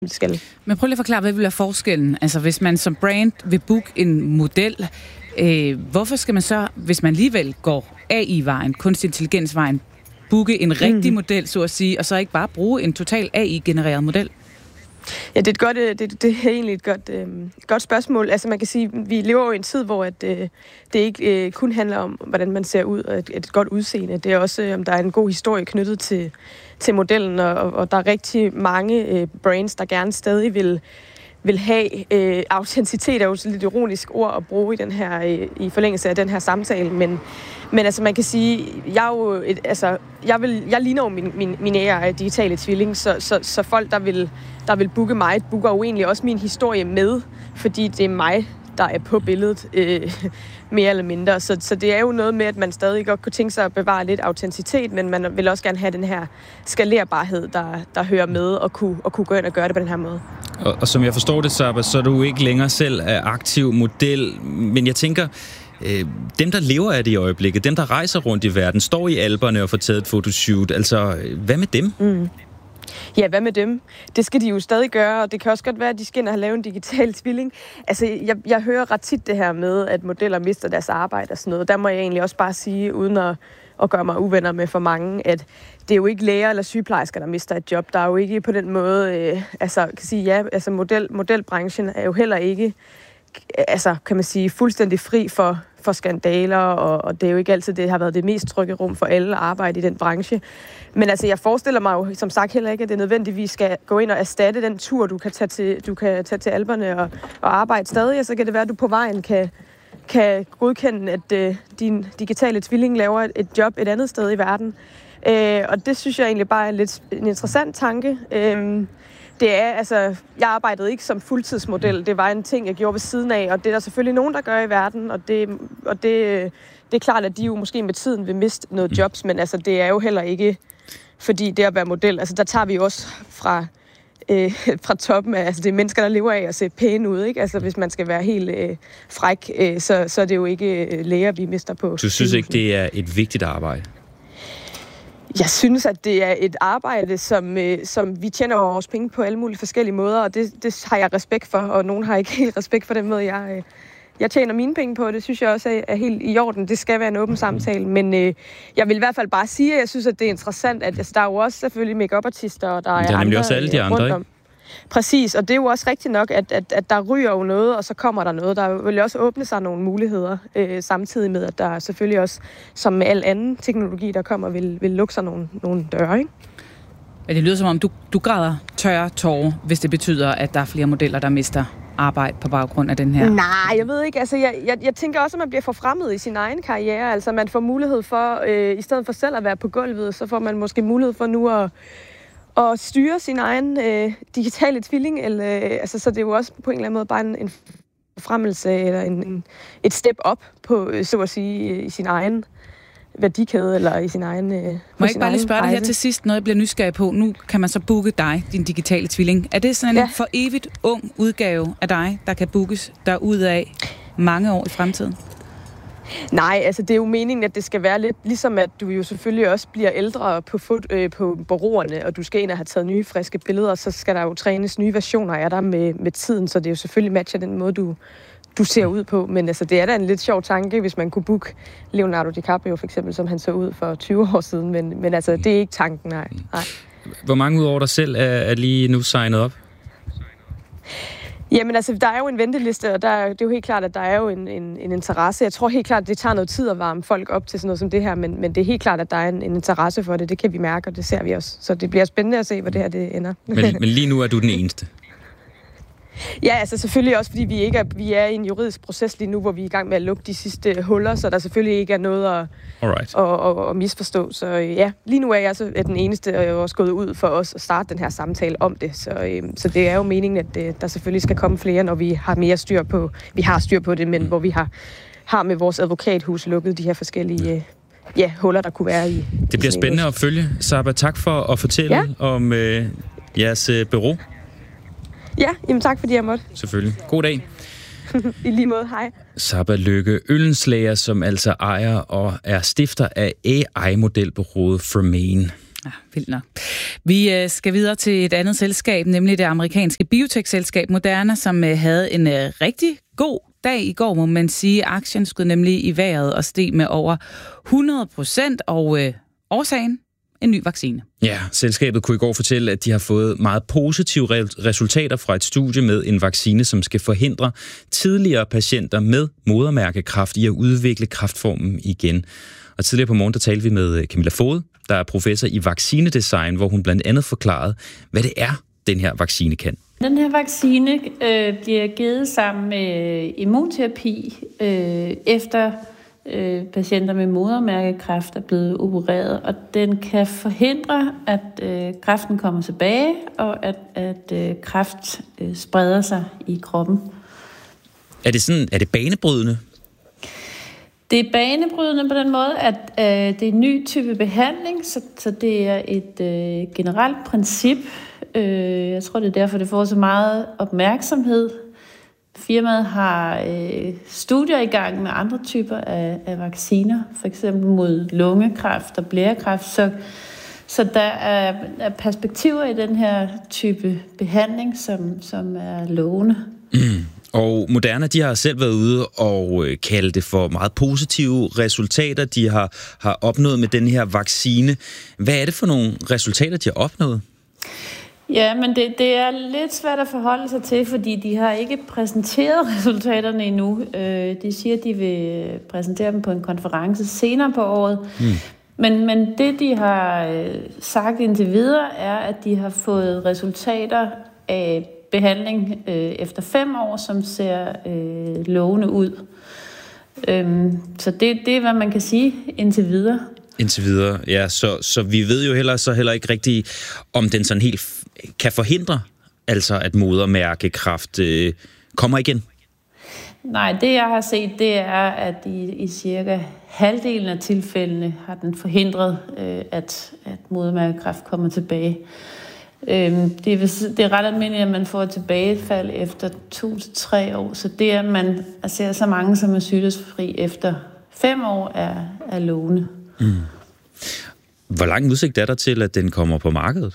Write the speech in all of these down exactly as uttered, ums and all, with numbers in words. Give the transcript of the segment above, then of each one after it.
skal. Men prøv lige at forklare, hvad vil være forskellen? Altså, hvis man som brand vil booke en model, øh, hvorfor skal man så, hvis man alligevel går A I-vejen, kunstig intelligens-vejen, booke en rigtig mm. model, så at sige, og så ikke bare bruge en total A I-genereret model? Ja, det er, et godt, det, det er egentlig et godt, øh, godt spørgsmål. Altså man kan sige, vi lever jo i en tid, hvor at, øh, det ikke øh, kun handler om, hvordan man ser ud og et, et godt udseende. Det er også, øh, om der er en god historie knyttet til, til modellen, og, og der er rigtig mange øh, brands, der gerne stadig vil, vil have øh, autenticitet, er jo lidt ironisk ord at bruge i, den her, øh, i forlængelse af den her samtale, men Men altså, man kan sige, jeg er jo et, altså, jeg, vil, jeg ligner jo min, min, min ære digitale tvilling, så, så, så folk, der vil, der vil booke mig, booker jo egentlig også min historie med, fordi det er mig, der er på billedet, øh, mere eller mindre. Så, så det er jo noget med, at man stadig godt kunne tænke sig at bevare lidt autenticitet, men man vil også gerne have den her skalerbarhed, der, der hører med, og kunne, og kunne gå ind og gøre det på den her måde. Og, og som jeg forstår det, Saba, så er du ikke længere selv aktiv model, men jeg tænker, dem, der lever af det i øjeblikket, dem, der rejser rundt i verden, står i Alperne og får taget et fotoshoot, altså, hvad med dem? Mm. Ja, hvad med dem? Det skal de jo stadig gøre, og det kan også godt være, at de skal ind og have lavet en digital tvilling. Altså, jeg, jeg hører ret tit det her med, at modeller mister deres arbejde og sådan noget. Der må jeg egentlig også bare sige, uden at, at gøre mig uvenner med for mange, at det er jo ikke læger eller sygeplejersker, der mister et job. Der er jo ikke på den måde, øh, altså, kan sige ja, altså model, modelbranchen er jo heller ikke, altså, kan man sige, fuldstændig fri for for skandaler, og, og det er jo ikke altid, det har været det mest trygge rum for alle at arbejde i den branche. Men altså, jeg forestiller mig jo, som sagt heller ikke, at det nødvendigvis skal gå ind og erstatte den tur, du kan tage til, du kan tage til Alperne og, og arbejde stadig, og så kan det være, at du på vejen kan, kan godkende, at øh, din digitale tvilling laver et, et job et andet sted i verden. Øh, og det synes jeg egentlig bare er lidt en interessant tanke. Øh, Det er, altså, jeg arbejdede ikke som fuldtidsmodel. Det var en ting, jeg gjorde ved siden af, og det er der selvfølgelig nogen, der gør i verden, og det, og det, det er klart, at de jo måske med tiden vil miste noget jobs, men altså, det er jo heller ikke, fordi det at være model, altså der tager vi jo også fra, øh, fra toppen af, altså det er mennesker, der lever af at se pæne ud, ikke? Altså hvis man skal være helt øh, fræk, øh, så, så er det jo ikke læger, vi mister på. Du synes ikke, det er et vigtigt arbejde? Jeg synes, at det er et arbejde, som, øh, som vi tjener vores penge på alle mulige forskellige måder, og det, det har jeg respekt for, og nogen har ikke helt respekt for den måde, jeg, øh, jeg tjener mine penge på. Det synes jeg også er, er helt i orden. Det skal være en åben samtale, men øh, jeg vil i hvert fald bare sige, at jeg synes, at det er interessant, at altså, der er jo også selvfølgelig make-up-artister, og der er, der er andre også alle de andre, ikke? Præcis, og det er jo også rigtigt nok, at, at, at der ryger jo noget, og så kommer der noget. Der vil også åbne sig nogle muligheder, øh, samtidig med, at der selvfølgelig også, som med al anden teknologi, der kommer, vil, vil lukke sig nogle, nogle døre, ikke? Men det lyder som om, du, du græder tørre tårer, hvis det betyder, at der er flere modeller, der mister arbejde på baggrund af den her. Nej, jeg ved ikke. Altså, jeg, jeg, jeg tænker også, at man bliver forfremmet i sin egen karriere. Altså, man får mulighed for, øh, i stedet for selv at være på gulvet, så får man måske mulighed for nu at og styre sin egen øh, digitale tvilling, eller, øh, altså, så det er jo også på en eller anden måde bare en, en fremmelse, eller en, en, et step op på, øh, så at sige, i sin egen værdikæde, eller i sin egen øh, Må jeg ikke bare lige spørge dig her til sidst, noget jeg bliver nysgerrig på. Nu kan man så booke dig, din digitale tvilling. Er det sådan en ja. for evigt ung udgave af dig, der kan bookes derudad mange år i fremtiden? Nej, altså det er jo meningen, at det skal være lidt ligesom, at du jo selvfølgelig også bliver ældre på, fot, øh, på bureauerne, og du skal ind og have taget nye, friske billeder, så skal der jo trænes nye versioner af dig med, med tiden, så det er jo selvfølgelig matcher den måde, du, du ser ud på. Men altså, det er da en lidt sjov tanke, hvis man kunne booke Leonardo DiCaprio for eksempel, som han så ud for tyve år siden, men, men altså, det er ikke tanken, nej. nej. Hvor mange ud over dig selv er, er lige nu signet op? Jamen altså, der er jo en venteliste, og der er, det er jo helt klart, at der er jo en, en, en interesse. Jeg tror helt klart, at det tager noget tid at varme folk op til sådan noget som det her, men, men det er helt klart, at der er en, en interesse for det. Det kan vi mærke, og det ser vi også. Så det bliver spændende at se, hvor det her det ender. Men, men lige nu er du den eneste? Ja, altså selvfølgelig også, fordi vi ikke er, vi er i en juridisk proces lige nu, hvor vi er i gang med at lukke de sidste huller, så der selvfølgelig ikke er noget at, at, at, at misforstå. Så ja, lige nu er jeg så den eneste, og jeg er også gået ud for os at starte den her samtale om det. Så, så det er jo meningen, at det, der selvfølgelig skal komme flere, når vi har mere styr på, vi har styr på det, men hvor vi har, har med vores advokathus lukket de her forskellige ja, huller, der kunne være i. Det bliver spændende at følge. Saba, tak for at fortælle ja. om øh, jeres øh, bureau. Ja, jamen tak fordi jeg måtte. Selvfølgelig. God dag. I lige måde, hej. Saba Lykke Ølenslager, som altså ejer og er stifter af A I-modelbureauet Fermain. Ja, vildt nok. Vi øh, skal videre til et andet selskab, nemlig det amerikanske biotech-selskab Moderna, som øh, havde en øh, rigtig god dag i går, må man sige. Aktien skød nemlig i vejret og steg med over hundrede procent, og øh, årsagen? En ny vaccine. Ja, selskabet kunne i går fortælle, at de har fået meget positive resultater fra et studie med en vaccine, som skal forhindre tidligere patienter med modermærkekræft i at udvikle kræftformen igen. Og tidligere på morgen, der talte vi med Camilla Fod, der er professor i vaccinedesign, hvor hun blandt andet forklarede, hvad det er, den her vaccine kan. Den her vaccine øh, bliver givet sammen med immunterapi øh, efter øh, patienter med modermærkekræft er blevet opereret, og den kan forhindre, at øh, kræften kommer tilbage, og at, at øh, kræft øh, spreder sig i kroppen. Er det sådan, er det banebrydende? Det er banebrydende på den måde, at øh, det er en ny type behandling, så, så det er et øh, generelt princip. Øh, jeg tror, det er derfor, det får så meget opmærksomhed. Firmaet har øh, studier i gang med andre typer af, af vacciner, for eksempel mod lungekræft og blærekræft. Så, så der er, er perspektiver i den her type behandling, som, som er lovende. Mm. Og Moderna, de har selv været ude og kalde det for meget positive resultater, de har, har opnået med den her vaccine. Hvad er det for nogle resultater, de har opnået? Ja, men det, det er lidt svært at forholde sig til, fordi de har ikke præsenteret resultaterne endnu. De siger, at de vil præsentere dem på en konference senere på året. Hmm. Men, men det, de har sagt indtil videre, er, at de har fået resultater af behandling øh, efter fem år, som ser øh, lovende ud. Øhm, så det, det er, hvad man kan sige indtil videre. Indtil videre, ja. Så, så vi ved jo heller, så heller ikke rigtigt, om den sådan helt f- kan forhindre, altså at modermærkekræft øh, kommer igen. Nej, det jeg har set, det er, at i, i cirka halvdelen af tilfældene har den forhindret, øh, at, at modermærkekræft kommer tilbage. Det er, det er ret almindeligt, at man får et tilbagefald efter to til tre år, så det, at man ser så mange, som er sygdomsfri efter fem år, er, er lovende. Mm. Hvor lang udsigt er der til, at den kommer på markedet?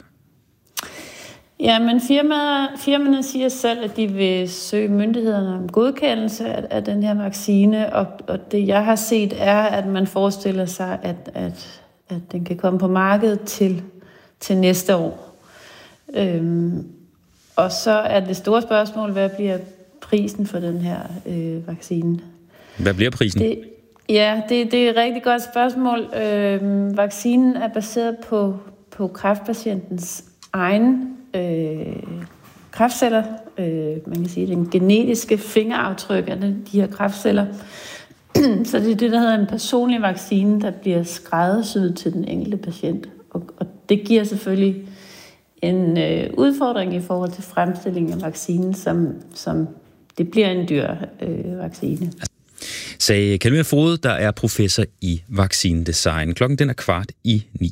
Ja, men firmaer, firmaerne siger selv, at de vil søge myndighederne om godkendelse af, af den her vaccine, og, og det, jeg har set, er, at man forestiller sig, at, at, at den kan komme på markedet til, til næste år. Øhm, og så er det store spørgsmål, hvad bliver prisen for den her øh, vaccine? Hvad bliver prisen? Det, ja, det, det er et rigtig godt spørgsmål. Øhm, vaccinen er baseret på, på kræftpatientens egen øh, kræftceller. Øh, man kan sige, den genetiske fingeraftryk af de her kræftceller. Så det er det, der hedder en personlig vaccine, der bliver skræddersyet til den enkelte patient. Og, og det giver selvfølgelig en øh, udfordring i forhold til fremstilling af vaccinen, som, som det bliver en dyr øh, vaccine. Sagde Camilla Fod, der er professor i vaccinedesign. Klokken den er kvart i ni.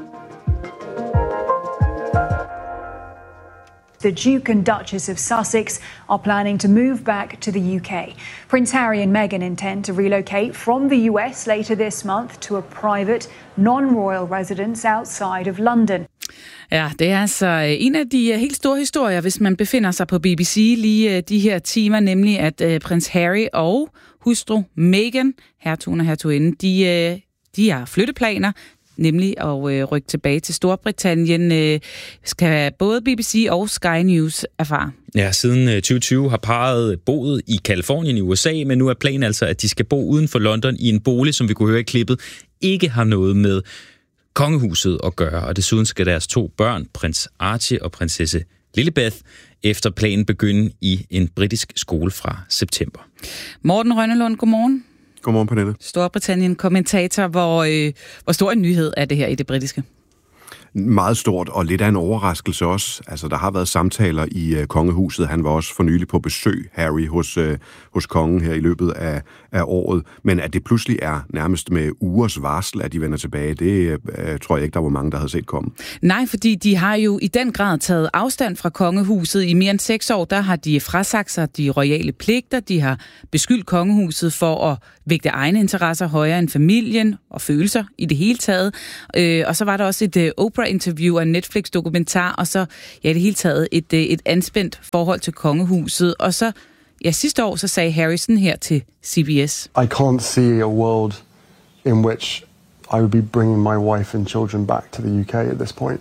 The Duke and Duchess of Sussex are planning to move back to the U K. Prince Harry and Meghan intend to relocate from the U S later this month to a private, non-royal residence outside of London. Ja, det er altså en af de helt store historier, hvis man befinder sig på B B C lige de her timer, nemlig at prins Harry og hustru Meghan, hertugen og hertuginden, de, de har flytteplaner, nemlig at rykke tilbage til Storbritannien, skal både B B C og Sky News erfare. Ja, siden tyve tyve har parret boet i Californien i U S A, men nu er planen altså, at de skal bo uden for London i en bolig, som vi kunne høre i klippet, ikke har noget med kongehuset at gøre, og desuden skal deres to børn, prins Archie og prinsesse Lilibeth, efter planen begynde i en britisk skole fra september. Morten Rønnelund, godmorgen. Godmorgen, Pernille. Storbritannien-kommentator. Hvor, øh, hvor stor en nyhed er det her i det britiske? Meget stort, og lidt af en overraskelse også. Altså, der har været samtaler i uh, kongehuset. Han var også for nylig på besøg, Harry, hos, uh, hos kongen her i løbet af, af året. Men at det pludselig er nærmest med ugers varsel, at de vender tilbage, det uh, tror jeg ikke, der var mange, der havde set komme. Nej, fordi de har jo i den grad taget afstand fra kongehuset. I mere end seks år, der har de frasagt sig de royale pligter. De har beskyldt kongehuset for at vægte egne interesser højere end familien og følelser i det hele taget. Øh, og så var der også et uh, Oprah Oprah-interview og en Netflix-dokumentar, og så ja, i det hele taget et, et anspændt forhold til kongehuset. Og så, ja, sidste år, så sagde Harrison her til C B S. I can't see a world in which I would be bringing my wife and children back to the U K at this point.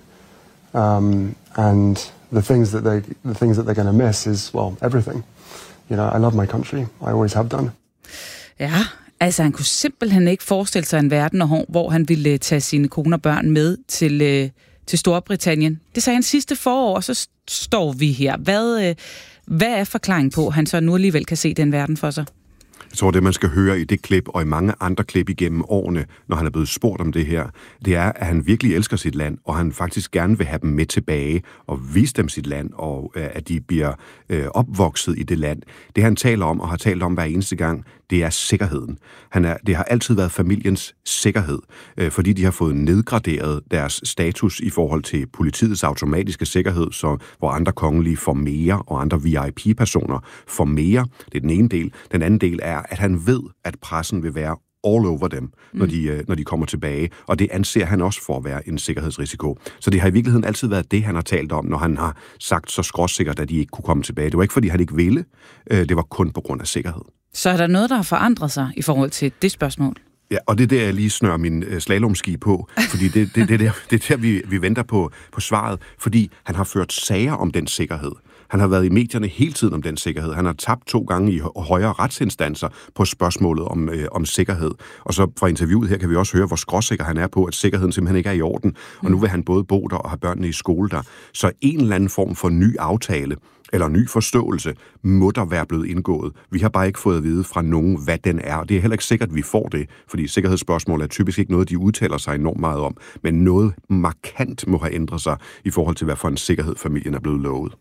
Um, and the things that they, the things that they're going to miss is, well, everything. You know, I love my country. I always have done. Ja, altså han kunne simpelthen ikke forestille sig en verden, hvor han ville tage sine kone og børn med til, øh, til Storbritannien. Det sagde han sidste forår, og så står vi her. Hvad, øh, hvad er forklaringen på, at han så nu alligevel kan se den verden for sig? Jeg tror, det man skal høre i det klip, og i mange andre klip igennem årene, når han er blevet spurgt om det her, det er, at han virkelig elsker sit land, og han faktisk gerne vil have dem med tilbage, og vise dem sit land, og øh, at de bliver øh, opvokset i det land. Det han taler om, og har talt om hver eneste gang, det er sikkerheden. Han er, det har altid været familiens sikkerhed, øh, fordi de har fået nedgraderet deres status i forhold til politiets automatiske sikkerhed, så hvor andre kongelige får mere, og andre V I P-personer får mere. Det er den ene del. Den anden del er, at han ved, at pressen vil være all over dem, når de, når de kommer tilbage, og det anser han også for at være en sikkerhedsrisiko. Så det har i virkeligheden altid været det, han har talt om, når han har sagt så skråsikkert, at de ikke kunne komme tilbage. Det var ikke, fordi han ikke ville, det var kun på grund af sikkerhed. Så er der noget, der har forandret sig i forhold til det spørgsmål? Ja, og det er der, jeg lige snører min slalomski på, fordi det, det, det, det, det er der, vi, vi venter på, på svaret, fordi han har ført sager om den sikkerhed. Han har været i medierne hele tiden om den sikkerhed. Han har tabt to gange i højere retsinstanser på spørgsmålet om, øh, om sikkerhed. Og så fra interviewet her kan vi også høre, hvor skråsikker han er på, at sikkerheden simpelthen ikke er i orden. Og nu vil han både bo der og have børnene i skole der. Så en eller anden form for ny aftale eller ny forståelse må der være blevet indgået. Vi har bare ikke fået at vide fra nogen, hvad den er. Og det er heller ikke sikkert, at vi får det, fordi sikkerhedsspørgsmål er typisk ikke noget, de udtaler sig enormt meget om. Men noget markant må have ændret sig i forhold til, hvad for en sikkerhed familien er blevet lovet.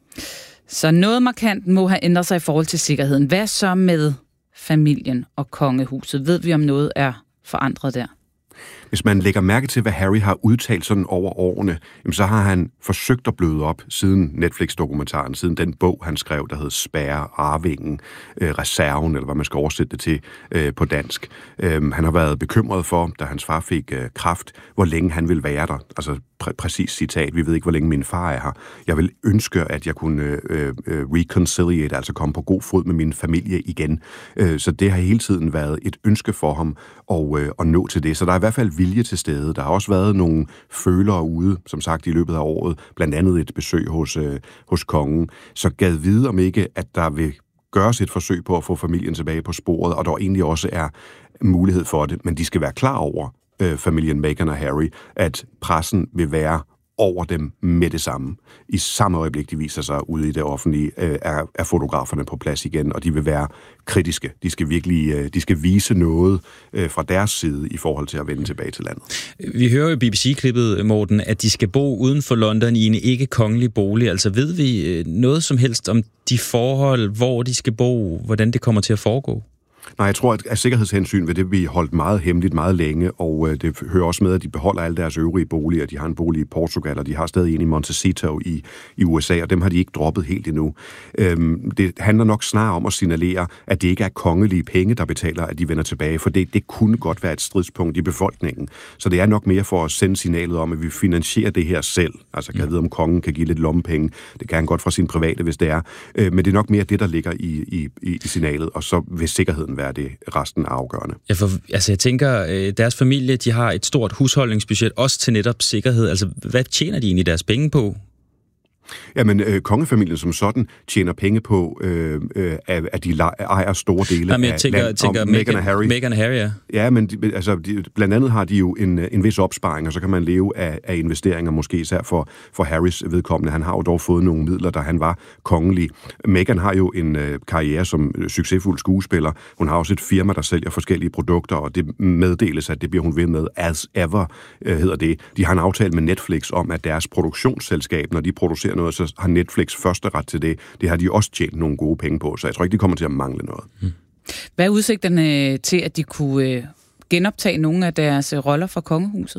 Så noget markant må have ændret sig i forhold til sikkerheden. Hvad så med familien og kongehuset? Ved vi, om noget er forandret der? Hvis man lægger mærke til, hvad Harry har udtalt sådan over årene, så har han forsøgt at bløde op siden Netflix-dokumentaren, siden den bog, han skrev, der hed Spærre, Arvingen, øh, Reserven, eller hvad man skal oversætte det til øh, på dansk. Øh, han har været bekymret for, da hans far fik øh, kræft, hvor længe han ville være der. Altså præ- præcis citat, vi ved ikke, hvor længe min far er her. Jeg vil ønske, at jeg kunne øh, øh, reconciliate, altså komme på god fod med min familie igen. Øh, så det har hele tiden været et ønske for ham at, øh, at nå til det. Så der er i hvert fald vilje til stede. Der har også været nogle følere ude, som sagt, i løbet af året. Blandt andet et besøg hos, øh, hos kongen. Så gad vide om ikke, at der vil gøres et forsøg på at få familien tilbage på sporet, og der egentlig også er mulighed for det. Men de skal være klar over, øh, familien Meghan og Harry, at pressen vil være over dem med det samme. I samme øjeblik, de viser sig ude i det offentlige, øh, er, er fotograferne på plads igen, og de vil være kritiske. De skal virkelig øh, de skal vise noget øh, fra deres side i forhold til at vende tilbage til landet. Vi hører jo i B B C-klippet, Morten, at de skal bo uden for London i en ikke-kongelig bolig. Altså ved vi noget som helst om de forhold, hvor de skal bo, hvordan det kommer til at foregå? Nej, jeg tror, at af sikkerhedshensyn vil det blive holdt meget hemmeligt meget længe, og øh, det hører også med, at de beholder alle deres øvrige boliger. De har en bolig i Portugal, og de har stadig en i Montecito i, i U S A, og dem har de ikke droppet helt endnu. Øhm, det handler nok snarere om at signalere, at det ikke er kongelige penge, der betaler, at de vender tilbage, for det, det kunne godt være et stridspunkt i befolkningen. Så det er nok mere for at sende signalet om, at vi finansierer det her selv. Altså kan jeg vide, om kongen kan give lidt lommepenge. Det kan han godt fra sin private, hvis det er. Øh, men det er nok mere det, der ligger i, i, i signalet, og så vil sikkerheden være det resten afgørende. Ja, for, altså jeg tænker, deres familie, de har et stort husholdningsbudget, også til netop sikkerhed. Altså, hvad tjener de egentlig deres penge på? Jamen, øh, kongefamilien som sådan tjener penge på, øh, øh, at de ejer store dele Jamen, jeg af tænker, land. tænker Meghan og Harry. Meghan og Harry, ja. Ja, men de, altså, de, blandt andet har de jo en, en vis opsparing, og så kan man leve af, af investeringer, måske især for, for Harrys vedkommende. Han har jo dog fået nogle midler, da han var kongelig. Meghan har jo en øh, karriere som succesfuld skuespiller. Hun har også et firma, der sælger forskellige produkter, og det meddeles, at det bliver hun ved med as ever, øh, hedder det. De har en aftale med Netflix om, at deres produktionsselskab, når de producerer noget, så har Netflix første ret til det. Det har de også tjent nogle gode penge på, så jeg tror ikke, de kommer til at mangle noget. Hmm. Hvad er udsigterne til, at de kunne genoptage nogle af deres roller fra kongehuset?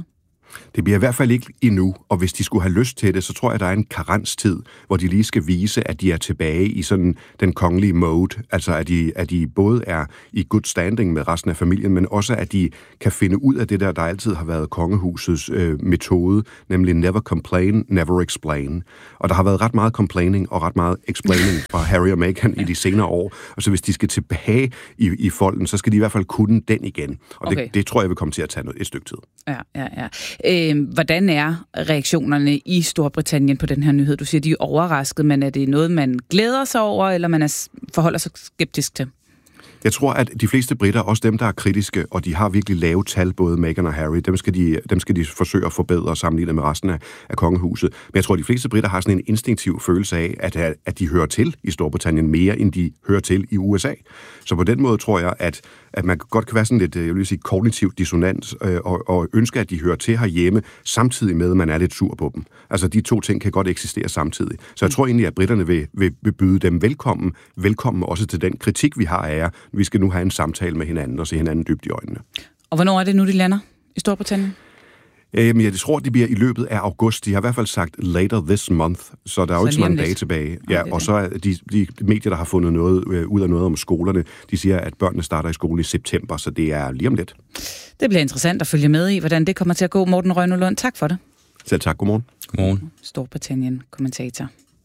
Det bliver i hvert fald ikke endnu, og hvis de skulle have lyst til det, så tror jeg, der er en karenstid, hvor de lige skal vise, at de er tilbage i sådan den kongelige mode. Altså, at de, at de både er i good standing med resten af familien, men også, at de kan finde ud af det der, der altid har været kongehusets øh, metode, nemlig never complain, never explain. Og der har været ret meget complaining og ret meget explaining fra Harry og Meghan i de senere år. Og så hvis de skal tilbage i, i folden, så skal de i hvert fald kunne den igen. Og okay. det, det tror jeg vil komme til at tage noget, et stykke tid. Ja, ja, ja. Øh, hvordan er reaktionerne i Storbritannien på den her nyhed? Du siger, de er overrasket, men er det noget, man glæder sig over, eller man er, forholder sig skeptisk til? Jeg tror, at de fleste britter, også dem, der er kritiske, og de har virkelig lave tal, både Meghan og Harry, dem skal de, dem skal de forsøge at forbedre og sammenligne med resten af, af kongehuset. Men jeg tror, at de fleste britter har sådan en instinktiv følelse af, at, at de hører til i Storbritannien mere, end de hører til i U S A. Så på den måde tror jeg, at, at man godt kan være sådan lidt, jeg vil sige, kognitiv dissonans, øh, og, og ønske, at de hører til herhjemme, samtidig med, at man er lidt sur på dem. Altså, de to ting kan godt eksistere samtidig. Så jeg tror egentlig, at britterne vil, vil, vil byde dem velkommen, velkommen også til den kritik, vi har af jer. Vi skal nu have en samtale med hinanden og se hinanden dybt i øjnene. Og hvornår er det nu, de lander i Storbritannien? Jamen, jeg tror, det bliver i løbet af august. De har i hvert fald sagt later this month, så der er jo ikke så mange dage tilbage. Ja, og så er de, de medier, der har fundet noget øh, ud af noget om skolerne, de siger, at børnene starter i skole i september, så det er lige om lidt. Det bliver interessant at følge med i, hvordan det kommer til at gå. Morten Rønne Lund, tak for det. Selv tak, godmorgen. Godmorgen. Storbritannien-kommentator.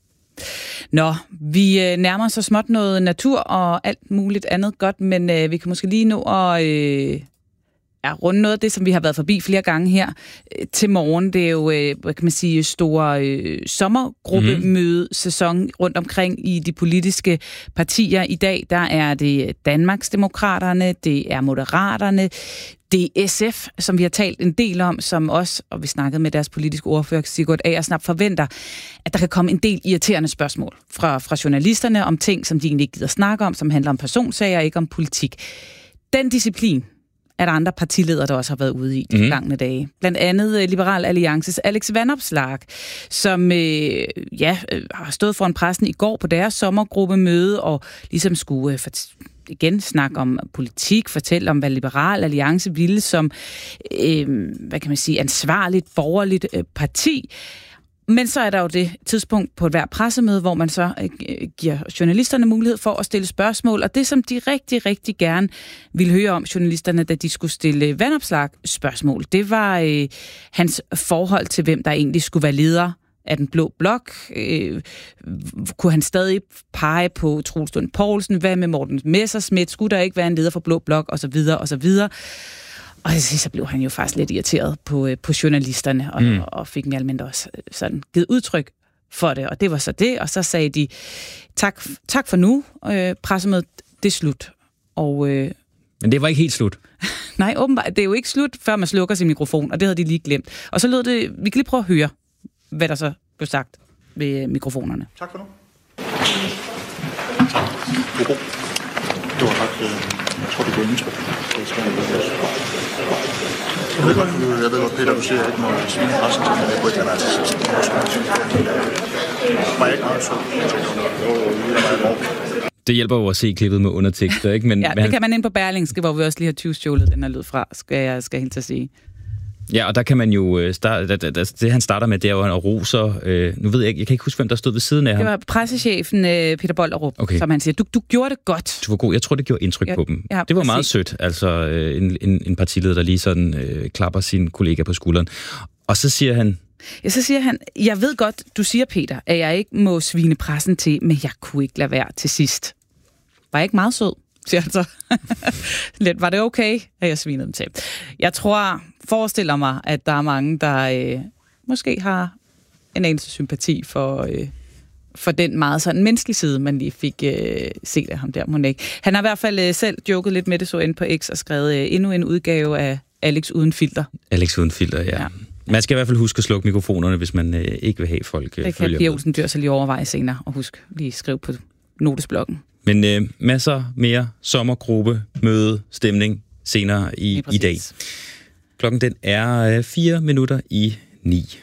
Nå, vi nærmer os så småt noget natur og alt muligt andet godt, men øh, vi kan måske lige nå at øh, ja, runde noget af det, som vi har været forbi flere gange her øh, til morgen. Det er jo, øh, hvad kan man sige, store øh, sommergruppemødesæson rundt omkring i de politiske partier. I dag, der er det Danmarksdemokraterne, det er Moderaterne, det er S F, som vi har talt en del om, som også, og vi snakkede med deres politiske ordfører, Sigurd Agersnap, forventer, at der kan komme en del irriterende spørgsmål fra, fra journalisterne om ting, som de egentlig ikke gider snakke om, som handler om personsager, ikke om politik. Den disciplin er der andre partiledere, der også har været ude i de mm. gangne dage. Blandt andet Liberal Alliances Alex Vanopslagh, som øh, ja, har stået foran pressen i går på deres sommergruppemøde og ligesom skulle øh, igen snakke om politik, fortælle om, hvad Liberal Alliance ville som, øh, hvad kan man sige, ansvarligt, borgerligt øh, parti. Men så er der jo det tidspunkt på et hver pressemøde, hvor man så øh, giver journalisterne mulighed for at stille spørgsmål, og det, som de rigtig, rigtig gerne ville høre om journalisterne, da de skulle stille Vanopslagh spørgsmål, det var øh, hans forhold til, hvem der egentlig skulle være leder af den blå blok. Øh, kunne han stadig pege på Troels Lund Poulsen? Hvad med Morten Messerschmidt? Skulle der ikke være en leder for blå blok? Og så videre, og så videre. Og så blev han jo faktisk lidt irriteret på, på journalisterne, og, mm. og fik mere eller mindre også sådan givet udtryk for det. Og det var så det, og så sagde de, tak, tak for nu, øh, pressemødet, det er slut. Og, øh, Men det var ikke helt slut. Nej, åbenbart, det er jo ikke slut, før man slukker sin mikrofon, og det havde de lige glemt. Og så lød det, vi kan lige prøve at høre, hvad der så blev sagt ved mikrofonerne. Tak for nu. Tak. Det var ret, jeg tror, det går indtryk. Jeg ved godt, jeg ved godt, Peter, du siger, at jeg ikke må svine pressen til, men jeg kunne ikke lade være til sidst. Var jeg ikke meget så? Det hjælper jo at se klippet med undertekster, ikke? Men, ja, det kan man ind på Berlingske, hvor vi også lige har tyve-stjålet den her lyd fra, skal jeg skal helt til at sige. Ja, og der kan man jo starte, det han starter med, det er jo, at roser, øh, nu ved jeg ikke, jeg kan ikke huske, hvem der stod ved siden af ham. Det var pressechefen øh, Peter Bollerup, okay. Som han siger, du, du gjorde det godt. Du var god, jeg tror, det gjorde indtryk ja, på dem. Ja, det var meget sødt, altså øh, en, en, en partileder, der lige sådan øh, klapper sin kollega på skulderen. Og så siger han... Ja, så siger han, jeg ved godt, du siger, Peter, at jeg ikke må svine pressen til, men jeg kunne ikke lade være til sidst. Var jeg ikke meget sød? Siger han så. Lidt, var det okay, at jeg svinede dem til? Jeg tror, forestiller mig, at der er mange, der øh, måske har en anelse sympati for, øh, for den meget sådan menneskelige side, man lige fik øh, set af ham der, Monik. Han har i hvert fald øh, selv joket lidt med det, så ind på X og skrevet øh, endnu en udgave af Alex uden filter. Alex uden filter, ja. ja. Man skal i hvert fald huske at slukke mikrofonerne, hvis man øh, ikke vil have folk øh, det kan Pia Olsen Dyhr så lige overveje senere, og husk lige skrive på notesblokken. Men øh, masser mere sommergruppe, møde, stemning senere i, i dag. Klokken den er øh, fire minutter i ni.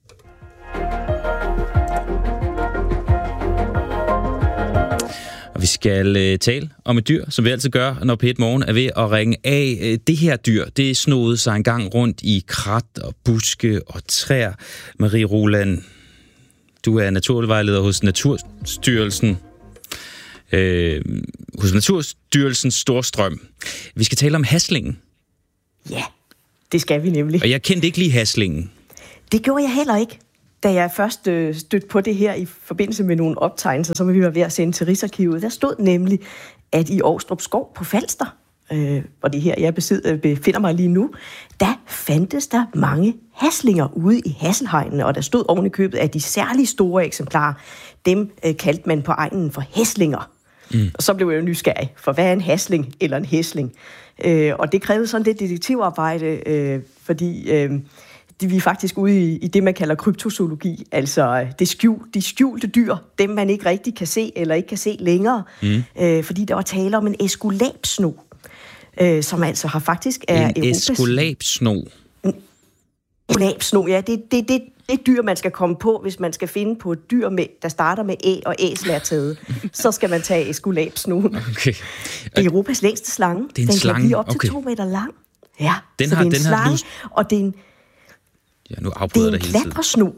Og vi skal skal øh, tale om et dyr, som vi altid gør, når P et Morgen er ved at ringe af. Øh, det her dyr, det snodede sig en gang rundt i krat og buske og træer. Marie Roland, du er naturvejleder hos Naturstyrelsen. Øh, hos Naturstyrelsens Storstrøm. Vi skal tale om haslingen. Ja, det skal vi nemlig. Og jeg kendte ikke lige haslingen. Det gjorde jeg heller ikke, da jeg først øh, stødte på det her i forbindelse med nogle optegnelser, som vi var ved at sende til Rigsarkivet. Der stod nemlig, at i Årstrup Skov på Falster, øh, og det her jeg besidder, befinder mig lige nu, der fandtes der mange haslinger ude i hasselhegnene, og der stod oven i købet af de særlig store eksemplarer. Dem øh, kaldte man på egnen for hæslinger. Mm. Og så blev jeg jo nysgerrig, for hvad er en hasling eller en hæsling? Øh, og det krævede sådan lidt detektivarbejde, øh, fordi øh, de, vi er faktisk ude i, i det, man kalder kryptozoologi, altså det skjul, de skjulte dyr, dem man ikke rigtig kan se eller ikke kan se længere, mm. øh, fordi der var tale om en æskulapsno, øh, som altså har faktisk er en Europas... æskulapsno? En æskulapsno, ja, det er det, det, det dyr, man skal komme på, hvis man skal finde på et dyr, med, der starter med æ og æslertaget. Så skal man tage æskulapsnoen. Okay. Det er Europas længste slange. Det er en den slange? Den kan blive op til okay. to meter lang. Ja, den så har, det er en den slange, har du... og det er en, ja, nu afbryder det er en hele tiden. klatresno.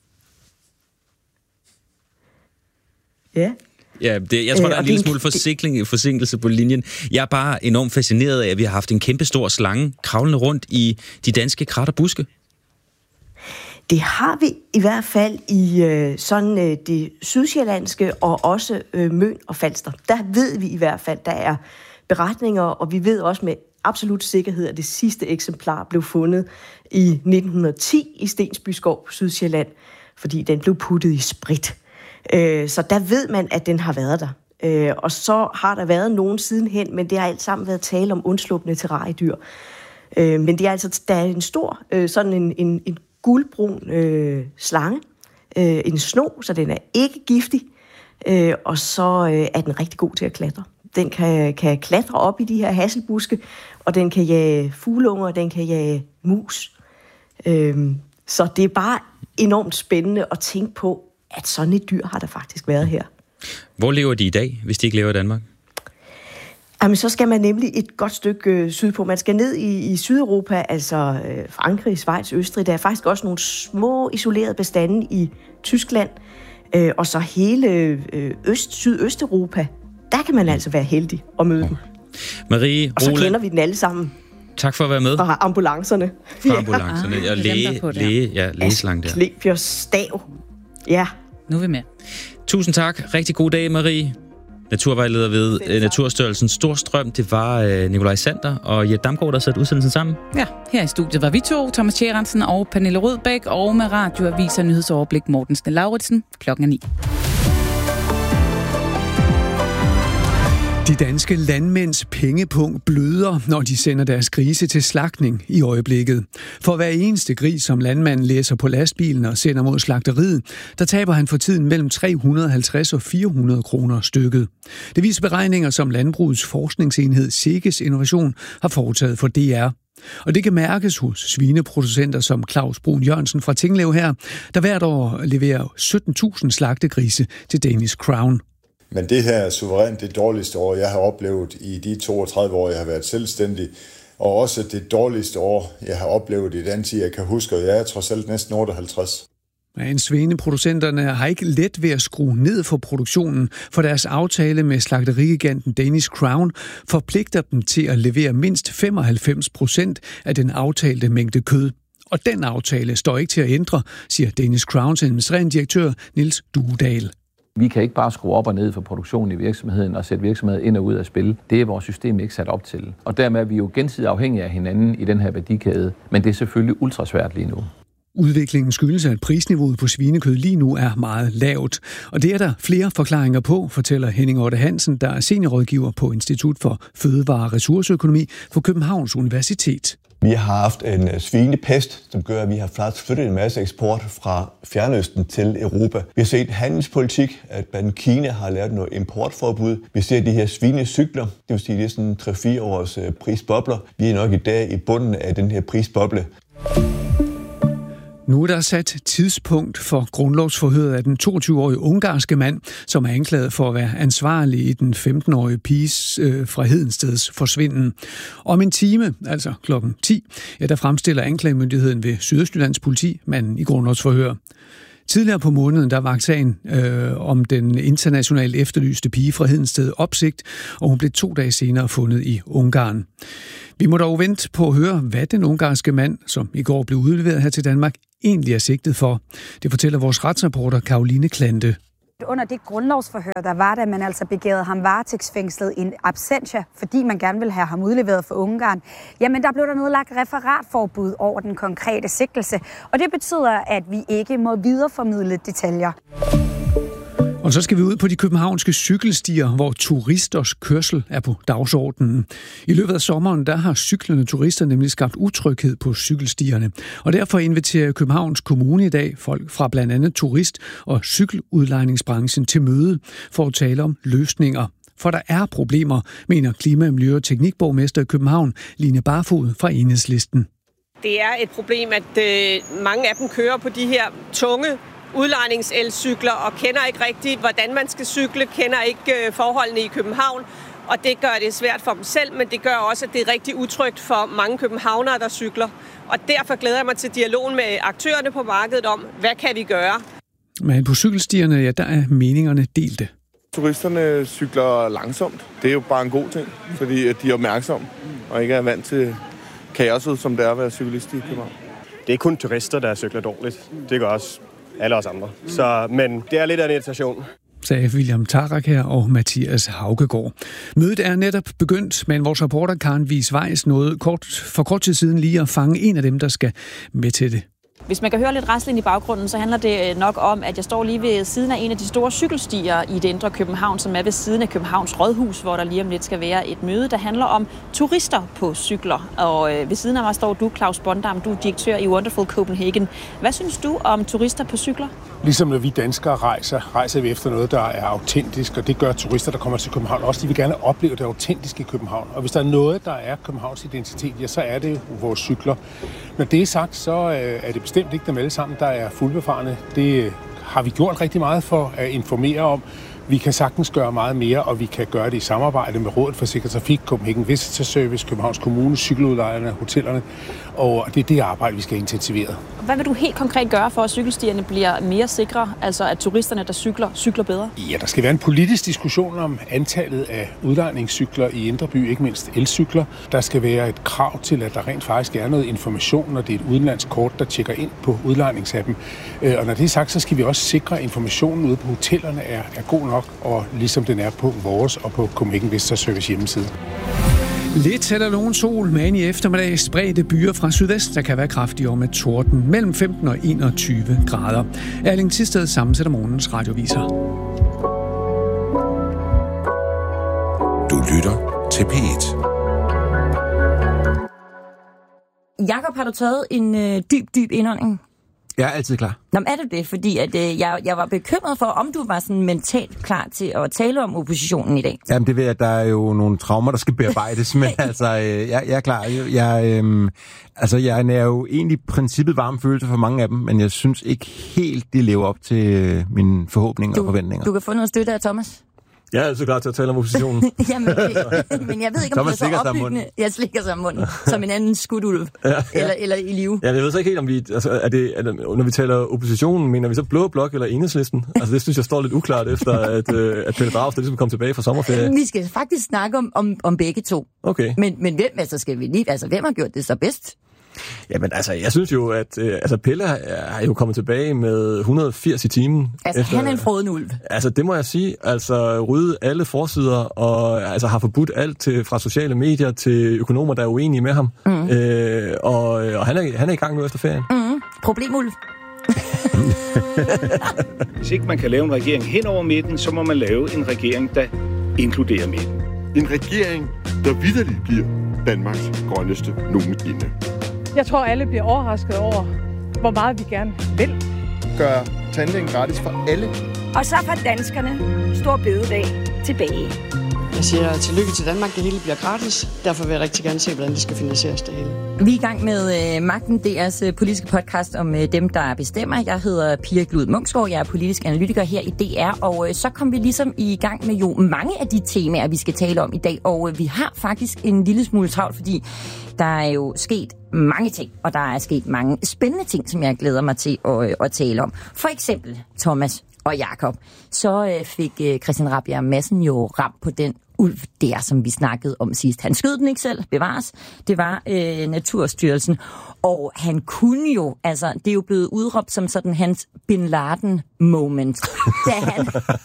Ja. Ja, det, jeg tror, Øh, der er en lille smule forsikling, forsinkelse på linjen. Jeg er bare enormt fascineret af, at vi har haft en kæmpe stor slange kravlende rundt i de danske krat og buske. Det har vi i hvert fald i øh, sådan øh, det sydsjællandske og også øh, Møn og Falster. Der ved vi i hvert fald, der er beretninger, og vi ved også med absolut sikkerhed, at det sidste eksemplar blev fundet i nitten ti i Stensby Skov på Sydsjælland, fordi den blev puttet i sprit. Øh, så der ved man, at den har været der. Øh, og så har der været nogen sidenhen, men det har alt sammen været tale om undslupne terrariedyr. Øh, men det er altså, der er en stor, øh, sådan en, en, en guldbrun øh, slange, øh, en sno, så den er ikke giftig, øh, og så øh, er den rigtig god til at klatre. Den kan, kan klatre op i de her hasselbuske, og den kan jage fugleunger, og den kan jage mus. Øh, så det er bare enormt spændende at tænke på, at sådan et dyr har der faktisk været her. Hvor lever de i dag, hvis de ikke lever i Danmark? Jamen, så skal man nemlig et godt stykke øh, sydpå. Man skal ned i, i Sydeuropa, altså øh, Frankrig, Schweiz, Østrig. Der er faktisk også nogle små isolerede bestande i Tyskland. Øh, og så hele øh, øst, Sydøsteuropa. Der kan man altså være heldig at møde dem. Marie Og så Roland, kender vi den alle sammen. Tak for at være med. Fra ambulancerne. Fra ambulancerne. Ja, og læge, læge, ja, lægeslang der. Asklepios stav. Ja. Nu er vi med. Tusind tak. Rigtig god dag, Marie. Naturvejleder ved uh, Naturstyrelsens Storstrøm. Det var uh, Nikolaj Sander og Jette Damgaard, der satte udsendelsen sammen. Ja, her i studiet var vi to, Thomas Tjerensen og Pernille Rødbæk, og med radioaviser nyhedsoverblik Morten Snell-Lauritsen. Klokken er ni. De danske landmænds pengepunkt bløder, når de sender deres grise til slagtning i øjeblikket. For hver eneste gris, som landmanden læser på lastbilen og sender mod slagteriet, der taber han for tiden mellem tre hundrede og halvtreds og fire hundrede kroner stykket. Det viser beregninger, som Landbrugets forskningsenhed Sikkes Innovation har foretaget for D R. Og det kan mærkes hos svineproducenter som Claus Brun Jørgensen fra Tinglev her, der hvert år leverer sytten tusind slagtegrise til Danish Crown. Men det her er suverænt det dårligste år, jeg har oplevet i de toogtredive år, jeg har været selvstændig. Og også det dårligste år, jeg har oplevet i den tid, jeg kan huske, og jeg er trods alt næsten otteoghalvtreds. Men svineproducenterne har ikke let ved at skrue ned for produktionen, for deres aftale med slagterigiganten Danish Crown forpligter dem til at levere mindst femoghalvfems procent af den aftalte mængde kød. Og den aftale står ikke til at ændre, siger Danish Crowns administrerende direktør Niels Duedal. Vi kan ikke bare skrue op og ned for produktionen i virksomheden og sætte virksomheden ind og ud af spil. Det er vores system ikke sat op til. Og dermed er vi jo gensidigt afhængige af hinanden i den her værdikæde. Men det er selvfølgelig ultrasvært lige nu. Udviklingen skyldes, at prisniveauet på svinekød lige nu er meget lavt. Og det er der flere forklaringer på, fortæller Henning Otte Hansen, der er seniorrådgiver på Institut for Fødevare- og Ressourceøkonomi på Københavns Universitet. Vi har haft en svinepest, som gør, at vi har faktisk flyttet en masse eksport fra Fjernøsten til Europa. Vi har set handelspolitik, at blandt Kina har lavet noget importforbud. Vi ser de her svinecykler, det vil sige, det er sådan tre fire års prisbobler. Vi er nok i dag i bunden af den her prisboble. Nu er der sat tidspunkt for grundlovsforhøret af den toogtyve-årige ungarske mand, som er anklaget for at være ansvarlig i den femten-årige piges øh, fra Hedensteds forsvinden. Om en time, altså klokken ti, ja, der fremstiller anklagemyndigheden ved Sydøstjyllands politi manden i grundlovsforhør. Tidligere på måneden, der var sagen øh, om den internationalt efterlyste pige fra Hedensted opsigt, og hun blev to dage senere fundet i Ungarn. Vi må dog vente på at høre, hvad den ungarske mand, som i går blev udleveret her til Danmark, egentlig er sigtet for. Det fortæller vores retsreporter Caroline Klante. Under det grundlovsforhør, der var, da man altså begærede ham varetægtsfængslet in absentia, fordi man gerne ville have ham udleveret for Ungarn, jamen der blev der nedlagt referatforbud over den konkrete sigtelse, og det betyder, at vi ikke må videreformidle detaljer. Og så skal vi ud på de københavnske cykelstier, hvor turisters kørsel er på dagsordenen. I løbet af sommeren, der har cyklende turister nemlig skabt utryghed på cykelstierne. Og derfor inviterer Københavns Kommune i dag folk fra blandt andet turist- og cykeludlejningsbranchen til møde for at tale om løsninger. For der er problemer, mener klima-, miljø- og teknikborgmester i København, Line Barfod fra Enhedslisten. Det er et problem, at øh, mange af dem kører på de her tunge udlejningselcykler og kender ikke rigtigt, hvordan man skal cykle, kender ikke øh, forholdene i København, og det gør det svært for dem selv, men det gør også, at det er rigtig utrygt for mange københavnere, der cykler. Og derfor glæder jeg mig til dialogen med aktørerne på markedet om, hvad kan vi gøre? Men på cykelstierne, ja, der er meningerne delte. Turisterne cykler langsomt. Det er jo bare en god ting, fordi at de er opmærksomme og ikke er vant til kaoset, som det er at være cyklist i København. Det er kun turister, der cykler dårligt. Det gør også alle os andre. Så, men det er lidt af en irritation. Sagde William Tarak her og Mathias Haugegaard. Mødet er netop begyndt, men vores reporter Karen Wies Weiss nåede kort, for kort tid siden lige at fange en af dem, der skal med til det. Hvis man kan høre lidt raslen i baggrunden, så handler det nok om, at jeg står lige ved siden af en af de store cykelstier i det indre København, som er ved siden af Københavns Rådhus, hvor der lige om lidt skal være et møde, der handler om turister på cykler. Og ved siden af mig står du, Claus Bondam, du er direktør i Wonderful Copenhagen. Hvad synes du om turister på cykler? Ligesom når vi danskere rejser, rejser vi efter noget, der er autentisk, og det gør turister, der kommer til København også. De vil gerne opleve det autentiske i København. Og hvis der er noget, der er Københavns identitet, ja, så er det vores cykler. Når det er sagt, så er det bestemt ikke dem alle sammen, der er fuldbefarne. Det har vi gjort rigtig meget for at informere om. Vi kan sagtens gøre meget mere, og vi kan gøre det i samarbejde med Rådet for Sikker Trafik, Copenhagen Visitor Service, Københavns Kommune, cykeludlejerne, hotellerne. Og det er det arbejde, vi skal intensivere. Hvad vil du helt konkret gøre for, at cykelstierne bliver mere sikre, altså at turisterne, der cykler, cykler bedre? Ja, der skal være en politisk diskussion om antallet af udlejningscykler i Indre By, ikke mindst elcykler. Der skal være et krav til, at der rent faktisk er noget information, når det er et udenlandsk kort, der tjekker ind på udlejningsappen. Og når det er sagt, så skal vi også sikre, at informationen ude på hotellerne er, er god nok, og ligesom den er på vores og på Copenhagen Visitor Service hjemmeside. Lidt eller nogen sol, men i eftermiddag spredte byer fra sydvest, der kan være kraftigere med torden mellem femten og enogtyve grader. Erling Thisted sammensætter morgens radioviser. Du lytter til P et. Jakob, har du taget en øh, dyb, dyb indånding? Jeg er altid klar. Nå, er det det? Fordi at, øh, jeg, jeg var bekymret for, om du var sådan mentalt klar til at tale om oppositionen i dag. Jamen, det ved jeg, at der er jo nogle traumer, der skal bearbejdes, men altså, øh, jeg, jeg er klar. Jeg, øh, altså, jeg er jo egentlig princippet varme følelser for mange af dem, men jeg synes ikke helt, de lever op til øh, mine forhåbninger du, og forventninger. Du kan få noget støtte af Thomas. Jeg er altid klar til at tale om oppositionen. Jamen, det, men jeg ved ikke, om det er så opbyggende. Jeg slikker sig om munden, som en anden skudulv. Ja, ja. Eller, eller i live. Ja, jeg ved så ikke helt, om vi... Altså, er det, er det, når vi taler oppositionen, mener vi så Blå Blok eller Enhedslisten? Altså, det synes jeg står lidt uklart efter, at, at Pelle Dragsted ligesom kom tilbage fra sommerferie. Vi skal faktisk snakke om, om, om begge to. Okay. Men, men hvem, altså, skal vi lige, altså, hvem har gjort det så bedst? Jamen altså, jeg synes jo, at øh, altså Pelle er jo kommet tilbage med et hundrede og firs i timen. Altså, efter, han er en froden ulv. Altså, det må jeg sige. Altså, rydde alle forsider og altså har forbudt alt til, fra sociale medier til økonomer, der er uenige med ham. Mm. Øh, og og han, er, han er i gang nu efter ferien. Mm. Problemulv. Hvis ikke man kan lave en regering hen over midten, så må man lave en regering, der inkluderer midten. En regering, der vitterligt bliver Danmarks grønneste nogensinde. Jeg tror, alle bliver overrasket over, hvor meget vi gerne vil. Gør tandlægen gratis for alle. Og så får danskerne stor bededag tilbage. Jeg siger tillykke til Danmark, det hele bliver gratis. Derfor vil jeg rigtig gerne se, hvordan det skal finansieres det hele. Vi er i gang med øh, Magten, D R's øh, politiske podcast om øh, dem, der bestemmer. Jeg hedder Pia Glud Munksgaard, jeg er politisk analytiker her i D R, og øh, så kom vi ligesom i gang med jo mange af de temaer, vi skal tale om i dag, og øh, vi har faktisk en lille smule travlt, fordi der er jo sket mange ting, og der er sket mange spændende ting, som jeg glæder mig til at, øh, at tale om. For eksempel Thomas og Jakob. Så øh, fik øh, Christian Rabjerg Madsen jo ramt på den ulv der, som vi snakkede om sidst. Han skød den ikke selv, bevares. Det var øh, Naturstyrelsen. Og han kunne jo, altså, det er jo blevet udråbt som sådan hans Bin Laden moment. Da han,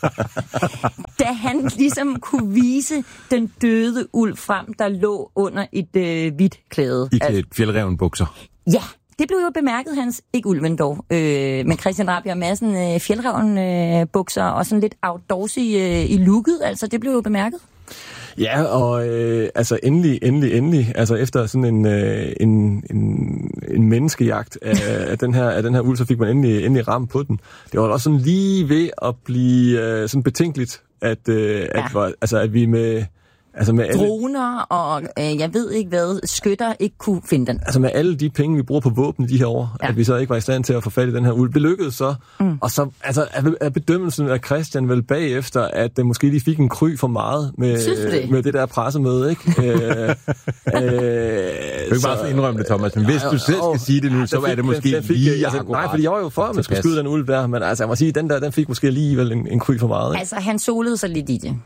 da han ligesom kunne vise den døde ulv frem, der lå under et øh, hvidt klæde. I klædt fjeldreven bukser. Ja. Det blev jo bemærket hans, ikke ulven dog, øh, men Christian Rabjerg Madsen, øh, fjeldreven øh, bukser og sådan lidt outdoorsy øh, i looket, altså det blev jo bemærket. Ja, og øh, altså endelig, endelig, endelig, altså efter sådan en, øh, en, en, en menneskejagt af, af, den her, af den her ulv, så fik man endelig, endelig ramt på den. Det var også sådan lige ved at blive øh, sådan betænkeligt, at, øh, ja. at, var, altså, at vi med... Altså med alle, droner og øh, jeg ved ikke hvad, skytter ikke kunne finde den. Altså med alle de penge, vi bruger på våben i de her år, ja. At vi så ikke var i stand til at få fat i den her ulv. Det lykkedes så. Mm. Og så altså, er bedømmelsen af Christian vel bagefter, at det måske lige fik en kry for meget med, det? med det der pressemøde, ikke? øh, øh, du kan ikke bare så indrømme det, Thomas, men hvis du selv skal sige det nu, ja, så fik, er det måske den, den fik, lige altså, nej, fordi jeg var jo for, at man skulle skyde den ulv der, men altså jeg må sige, den der, den fik måske alligevel en, en kry for meget. Ikke? Altså han solede sig lidt i det.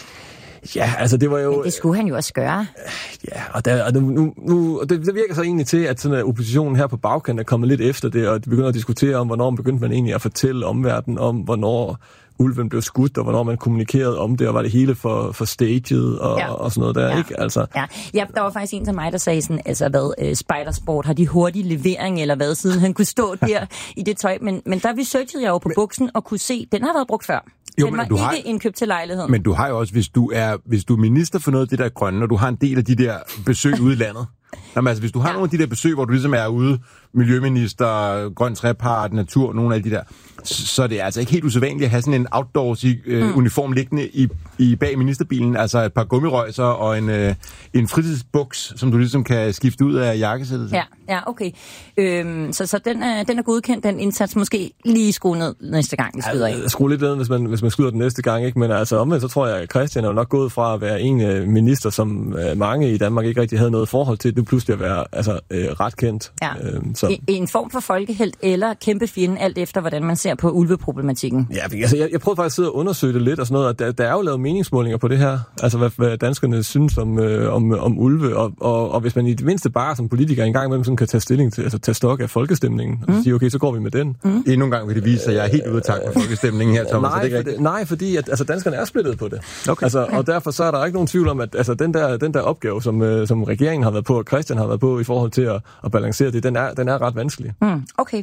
Ja, altså det var jo... Men det skulle han jo også gøre. Ja, og, der, og, nu, nu, og det, det virker så egentlig til, at sådan, at oppositionen her på bagkanten er kommet lidt efter det, og de begynder at diskutere om, hvornår begyndte man egentlig at fortælle omverdenen om, hvornår ulven blev skudt, og hvornår man kommunikerede om det, og var det hele for, for staged og, ja. og sådan noget der, ja. ikke? Altså. Ja. ja, der var faktisk en til mig, der sagde sådan, altså hvad, uh, Spidersport, har de hurtig levering, eller hvad, siden han kunne stå der i det tøj, men, men der researchede jeg jo på men, buksen, og kunne se, den har været brugt før. Jo, den var ikke har, indkøbt til lejligheden. Men du har jo også, hvis du er, hvis du er minister for noget af det der grønne, og du har en del af de der besøg ude i landet, jamen, altså, hvis du har ja. nogle af de der besøg, hvor du ligesom er ude, miljøminister, grøn trepart, natur, nogle af de der, så det er altså ikke helt usædvanligt at have sådan en outdoorsy øh, mm. uniform liggende i, i bag ministerbilen, altså et par gummirøjser og en, øh, en fritidsbuks, som du ligesom kan skifte ud af jakkesættet. Ja, ja, okay. Øhm, så så den, er, den er godkendt, den indsats, måske lige skrue ned næste gang, vi skyder ja, af. Skrue lidt ned, hvis man, hvis man skyder den næste gang, ikke? Men altså omvendt, så tror jeg, at Christian er jo nok gået fra at være en øh, minister, som øh, mange i Danmark ikke rigtig havde noget forhold til, det pludselig at være altså, øh, ret kendt. Ja. Øhm, så. I, en form for folkehelt eller kæmpe fjende, alt efter hvordan man ser på ulveproblematikken. Ja, altså, jeg, jeg prøvede faktisk at sidde og undersøge det lidt og sådan noget, og der, der er jo lavet meningsmålinger på det her, altså hvad, hvad danskerne synes om, øh, om, om ulve, og, og, og hvis man i det mindste bare som politiker en gang imellem sådan kan tage stilling til, altså tage stok af folkestemningen, mm. og sige, okay, så går vi med den. Mm. Endnu en gang vil det vise, at jeg er helt ude af takt med folkestemningen her, Thomas. nej, det for det, nej, fordi at, altså, danskerne er splittet på det. Okay. Altså, og derfor så er der ikke nogen tvivl om, at altså, den, der, den der opgave, som, øh, som regeringen har været på, og Christian har været på i forhold til at, at balancere det, den er, den er ret vanskelig. Mm. Okay.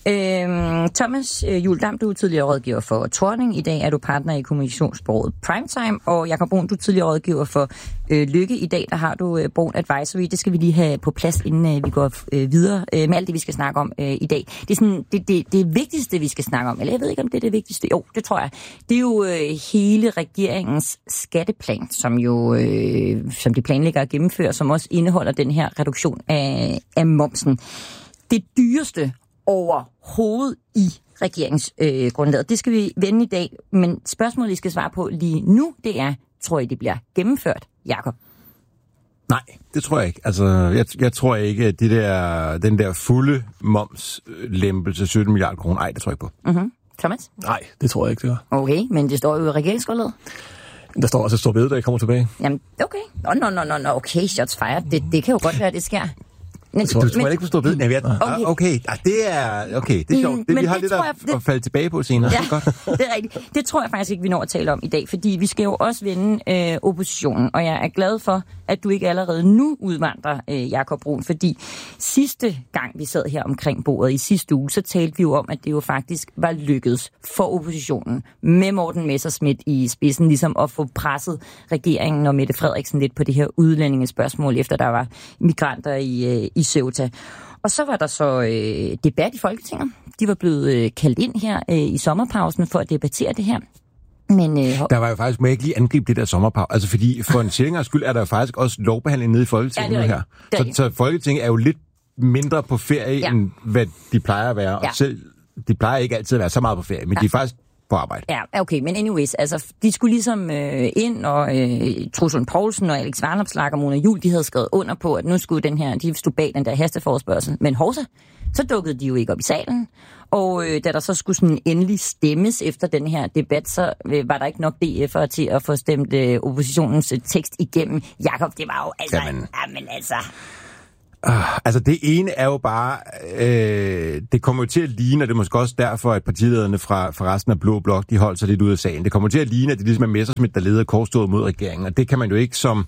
Øhm, Thomas øh, Juhl Dam, du er tidligere rådgiver for Thorning. I dag er du partner i kommunikationsbureauet Primetime. Og Jakob Brun, du er tidligere rådgiver for øh, Lykke. I dag der har du øh, Brun Advisory. Det skal vi lige have på plads, inden øh, vi går øh, videre øh, med alt det, vi skal snakke om øh, i dag. Det er sådan, det, det, det vigtigste, vi skal snakke om. Eller jeg ved ikke, om det er det vigtigste. Jo, det tror jeg. Det er jo øh, hele regeringens skatteplan, som jo øh, som de planlægger at gennemføre, som også indeholder den her reduktion af, af momsen. Det dyreste overhovedet i regeringsgrundlaget. Øh, det skal vi vende i dag, men spørgsmålet, I skal svare på lige nu, det er, tror I, det bliver gennemført, Jakob? Nej, det tror jeg ikke. Altså, jeg, jeg tror ikke, at det der, den der fulde momslempelse sytten milliarder kroner, nej, det tror jeg ikke på. Mm-hmm. Thomas? Nej, det tror jeg ikke, det var. Okay, men det står jo i regeringsgrundlaget. Der står også, at Stor Bededag kommer tilbage. Jamen, okay. Nå, nå, nå, nå, okay, shots fired. Det, det kan jo godt være, det sker. Men, du tror ikke forstå ved, okay, okay. okay. Ah, det er okay, det er sjovt. Det, mm, vi har det lidt at, jeg, det, at falde tilbage på senere. Ja, det er godt. Det er rigtigt. Det tror jeg faktisk ikke, vi når at tale om i dag, fordi vi skal jo også vende øh, oppositionen, og jeg er glad for, at du ikke allerede nu udvandrer, øh, Jakob Brun, fordi sidste gang, vi sad her omkring bordet i sidste uge, så talte vi jo om, at det jo faktisk var lykkedes for oppositionen med Morten Messerschmidt i spidsen, ligesom at få presset regeringen og Mette Frederiksen lidt på det her udlændingespørgsmål, efter der var migranter i, øh, i Ceuta. Og så var der så øh, debat i Folketinget. De var blevet øh, kaldt ind her øh, i sommerpausen for at debattere det her. Men, øh, der var jo faktisk, må jeg ikke lige angribe det der sommerpause, altså fordi for en sjældnere skyld er der jo faktisk også lovbehandling nede i Folketinget ja, nu her. Så, så Folketinget er jo lidt mindre på ferie, ja. end hvad de plejer at være, ja. og selv, de plejer ikke altid at være så meget på ferie, men ja. de er faktisk på arbejde. Ja, okay, men anyways, altså, de skulle ligesom øh, ind, og øh, Truslund Poulsen og Alex Vanopslagh og Mona Juul, de havde skrevet under på, at nu skulle den her, de stod bag den der hasteforespørgsel. Men hovsa, så dukkede de jo ikke op i salen, og øh, da der så skulle sådan endelig stemmes efter den her debat, så øh, var der ikke nok D F'ere til at få stemt øh, oppositionens øh, tekst igennem. Jakob, det var jo altså... Jamen, jamen altså... Uh, altså det ene er jo bare, øh, det kommer jo til at ligne, og det er måske også derfor, at partilederne fra, fra resten af Blå Blok, de holdt sig lidt ud af sagen. Det kommer til at ligne, at det ligesom er Messerschmidt, der leder korstoget mod regeringen, og det kan man jo ikke som,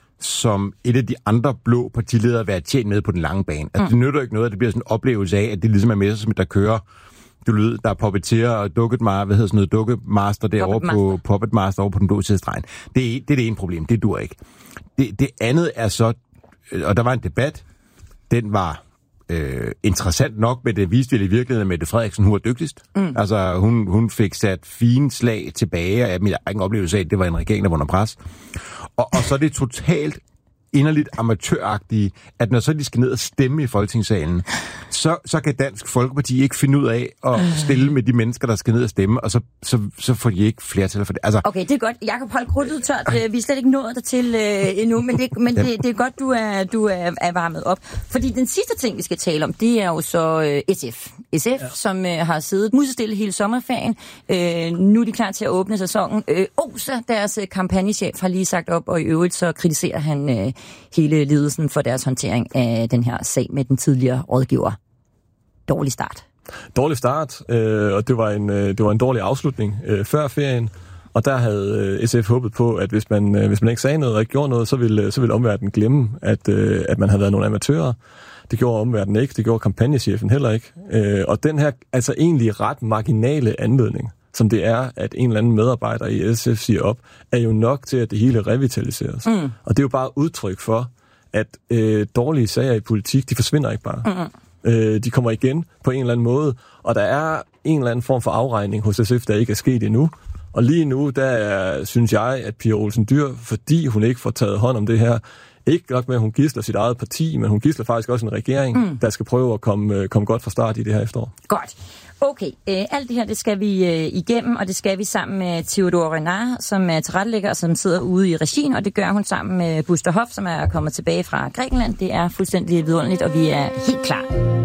som et af de andre blå partiledere være tjent med på den lange bane. Altså, mm. det nytter ikke noget, at det bliver sådan en oplevelse af, at det ligesom er Messerschmidt, der kører, du ved, der er puppeteer og dukket hvad hedder sådan noget, dukkemaster derovre Puppet på Puppet Master over på den blå side af stregen. Det er, det er det ene problem, det dur ikke. Det, det andet er så, og der var en debat. Den var øh, interessant nok, men det viste vel i virkeligheden, at Mette Frederiksen, hun var dygtigst. Mm. Altså, hun, hun fik sat fine slag tilbage, og jeg har ikke en oplevelse af, at det var en regering, der var under pres. Og, og så er det totalt inderligt amatøragtige, at når så de skal ned og stemme i Folketingssalen, så, så kan Dansk Folkeparti ikke finde ud af at stille med de mennesker, der skal ned og stemme, og så, så, så får de ikke flertal for det. Altså, okay, det er godt. Jakob, hold krudtet tørt. Vi er slet ikke nået der til øh, endnu, men, det, men det, det er godt, du er, du er, er varmet op. Fordi den sidste ting, vi skal tale om, det er jo så øh, S F. S F, ja. som øh, har siddet musestille hele sommerferien. Øh, nu er de klar til at åbne sæsonen. Øh, Osa, deres øh, kampagnechef, har lige sagt op, og i øvrigt så kritiserer han øh, hele ledelsen for deres håndtering af den her sag med den tidligere rådgiver. Dårlig start. Dårlig start, øh, og det var, en, øh, det var en dårlig afslutning øh, før ferien. Og der havde øh, S F håbet på, at hvis man, øh, hvis man ikke sagde noget og ikke gjorde noget, så ville, så ville omverdenen glemme, at, øh, at man havde været nogle amatører. Det gjorde omverdenen ikke, det gjorde kampagnechefen heller ikke. Øh, og den her altså egentlig ret marginale anledning, som det er, at en eller anden medarbejder i S F siger op, er jo nok til, at det hele revitaliseres. Mm. Og det er jo bare udtryk for, at øh, dårlige sager i politik, de forsvinder ikke bare. Mm. Øh, de kommer igen på en eller anden måde, og der er en eller anden form for afregning hos S F, der ikke er sket endnu. Og lige nu, der er, synes jeg, at Pia Olsen Dyhr, fordi hun ikke får taget hånd om det her, ikke nok med, at hun gidsler sit eget parti, men hun gidsler faktisk også en regering, mm. der skal prøve at komme, komme godt fra start i det her efterår. Godt. Okay, øh, alt det her, det skal vi øh, igennem, og det skal vi sammen med Theodore Renard, som er tilrettelægger og som sidder ude i regien, og det gør hun sammen med Buster Hoff, som er kommet tilbage fra Grækenland. Det er fuldstændig vidunderligt, og vi er helt klar.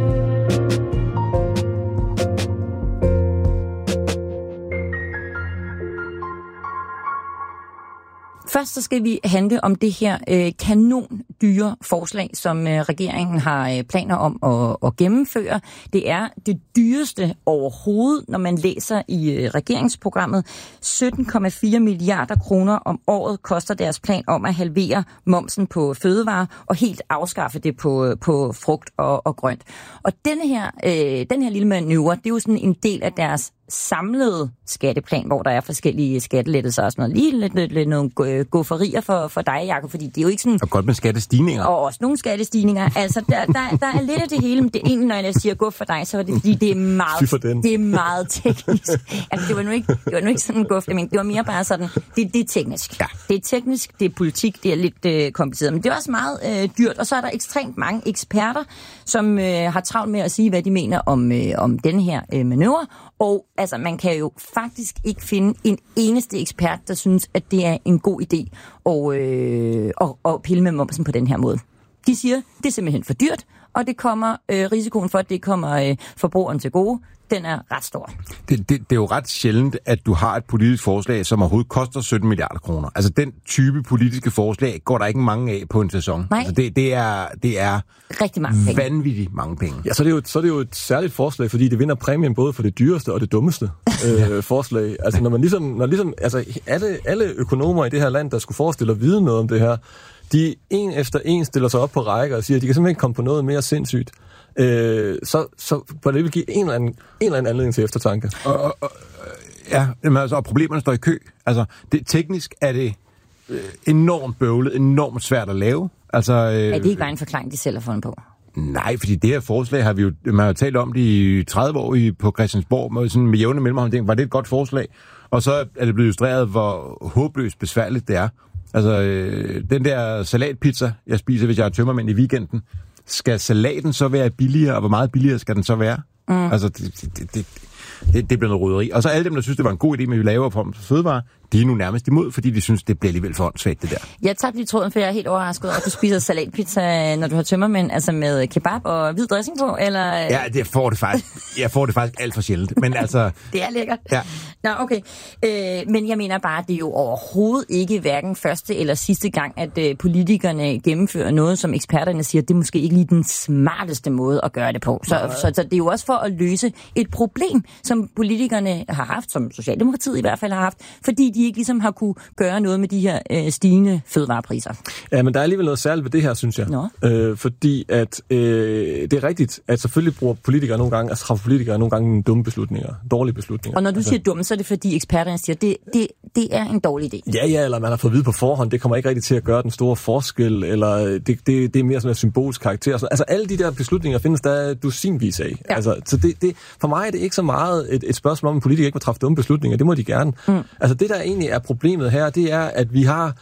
Først så skal vi handle om det her øh, kanon dyre forslag, som øh, regeringen har øh, planer om at, at gennemføre. Det er det dyreste overhovedet, når man læser i øh, regeringsprogrammet. sytten komma fire milliarder kroner om året koster deres plan om at halvere momsen på fødevarer og helt afskaffe det på, på frugt og, og grønt. Og denne her, øh, den her lille manøvre, det er jo sådan en del af deres samlede skatteplan, hvor der er forskellige skattelettelser og sådan noget. Lige lidt, lidt, lidt nogle gufferier for, for dig, Jakob, fordi det er jo ikke sådan... Og godt med skattestigninger. Og også nogle skattestigninger. Altså, der, der, der er lidt af det hele, men det er egentlig, når jeg siger guff for dig, så er det fordi, det er meget, det er meget teknisk. Altså, det var nu ikke, det var nu ikke sådan en guff, men det var mere bare sådan, det, det er teknisk. Ja. Det er teknisk, det er politik, det er lidt øh, kompliceret, men det er også meget øh, dyrt, og så er der ekstremt mange eksperter, som øh, har travlt med at sige, hvad de mener om, øh, om den her øh, manøvre. Og altså, man kan jo faktisk ikke finde en eneste ekspert, der synes, at det er en god idé at, øh, at, at pille med momsen på den her måde. De siger, det er simpelthen for dyrt, og det kommer øh, risikoen for, at det kommer øh, forbrugeren til gode. Den er ret stor. Det, det, det er jo ret sjældent, at du har et politisk forslag, som overhovedet koster sytten milliarder kroner. Altså den type politiske forslag går der ikke mange af på en sæson. Nej. Altså det, det, er, det er rigtig mange penge. Vanvittigt mange penge. Ja, så er, det jo, så er det jo et særligt forslag, fordi det vinder præmien både for det dyreste og det dummeste øh, forslag. Altså når man ligesom, når ligesom altså alle, alle økonomer i det her land, der skulle forestille at vide noget om det her, de en efter en stiller sig op på rækker og siger, at de kan simpelthen ikke komme på noget mere sindssygt. Øh, så, så på det vil give en eller anden, en eller anden anledning til eftertanke. Og, og, og, ja, men altså, og problemerne står i kø. Altså, det, teknisk er det øh, enormt bøvlet, enormt svært at lave. Altså, øh, er det ikke bare en forklaring, de selv har fundet på? Nej, fordi det her forslag har vi jo, man har jo talt om det i tredive år i, på Christiansborg, med, sådan med jævne mellemrum, var det et godt forslag? Og så er det blevet illustreret, hvor håbløst besværligt det er. Altså, øh, den der salatpizza, jeg spiser, hvis jeg er tømmermænd i weekenden, skal salaten så være billigere, og hvor meget billigere skal den så være? Mm. Altså, det, det, det, det, det bliver noget roderi. Og så alle dem, der synes, det var en god idé med, at vi laver form for fødevarer, de er nu nærmest imod, fordi de synes, det bliver alligevel for åndssvagt, det der. Jeg tabte lige tråden, for jeg er helt overrasket over, at du spiser salatpizza, når du har tømmermænd, altså med kebab og hvid dressing på, eller? Ja, det får det faktisk. Jeg får det faktisk alt for sjældent, men altså... Det er lækkert. Ja. Nå, okay. Øh, men jeg mener bare, at det er jo overhovedet ikke hverken første eller sidste gang, at øh, politikerne gennemfører noget, som eksperterne siger, det er måske ikke lige den smarteste måde at gøre det på. Så, så, så det er jo også for at løse et problem, som politikerne har haft, som Socialdemokratiet i hvert fald har haft, fordi de ikke ligesom har kunne gøre noget med de her øh, stigende fødevarepriser. Ja, men der er alligevel noget særligt ved det her, synes jeg. Øh, fordi at øh, det er rigtigt, at selvfølgelig bruger politikere nogle gange, altså træffer politikere nogle gange dumme beslutninger, dårlige beslutninger. Og når du altså, siger dumme, så er det fordi eksperterne siger, det, det, det er en dårlig idé. Ja, ja, eller man har fået at vide på forhånd, det kommer ikke rigtig til at gøre den store forskel, eller det, det, det er mere sådan en symbolsk karakter. Altså alle de der beslutninger findes der dusinvis af. Ja. Altså, så det, det, for mig er det ikke så meget et, et spørgsmål om, at politikere ikke må træffe dumme beslutninger. Det må de gerne. Mm. Altså det, der egentlig er problemet her, det er, at vi har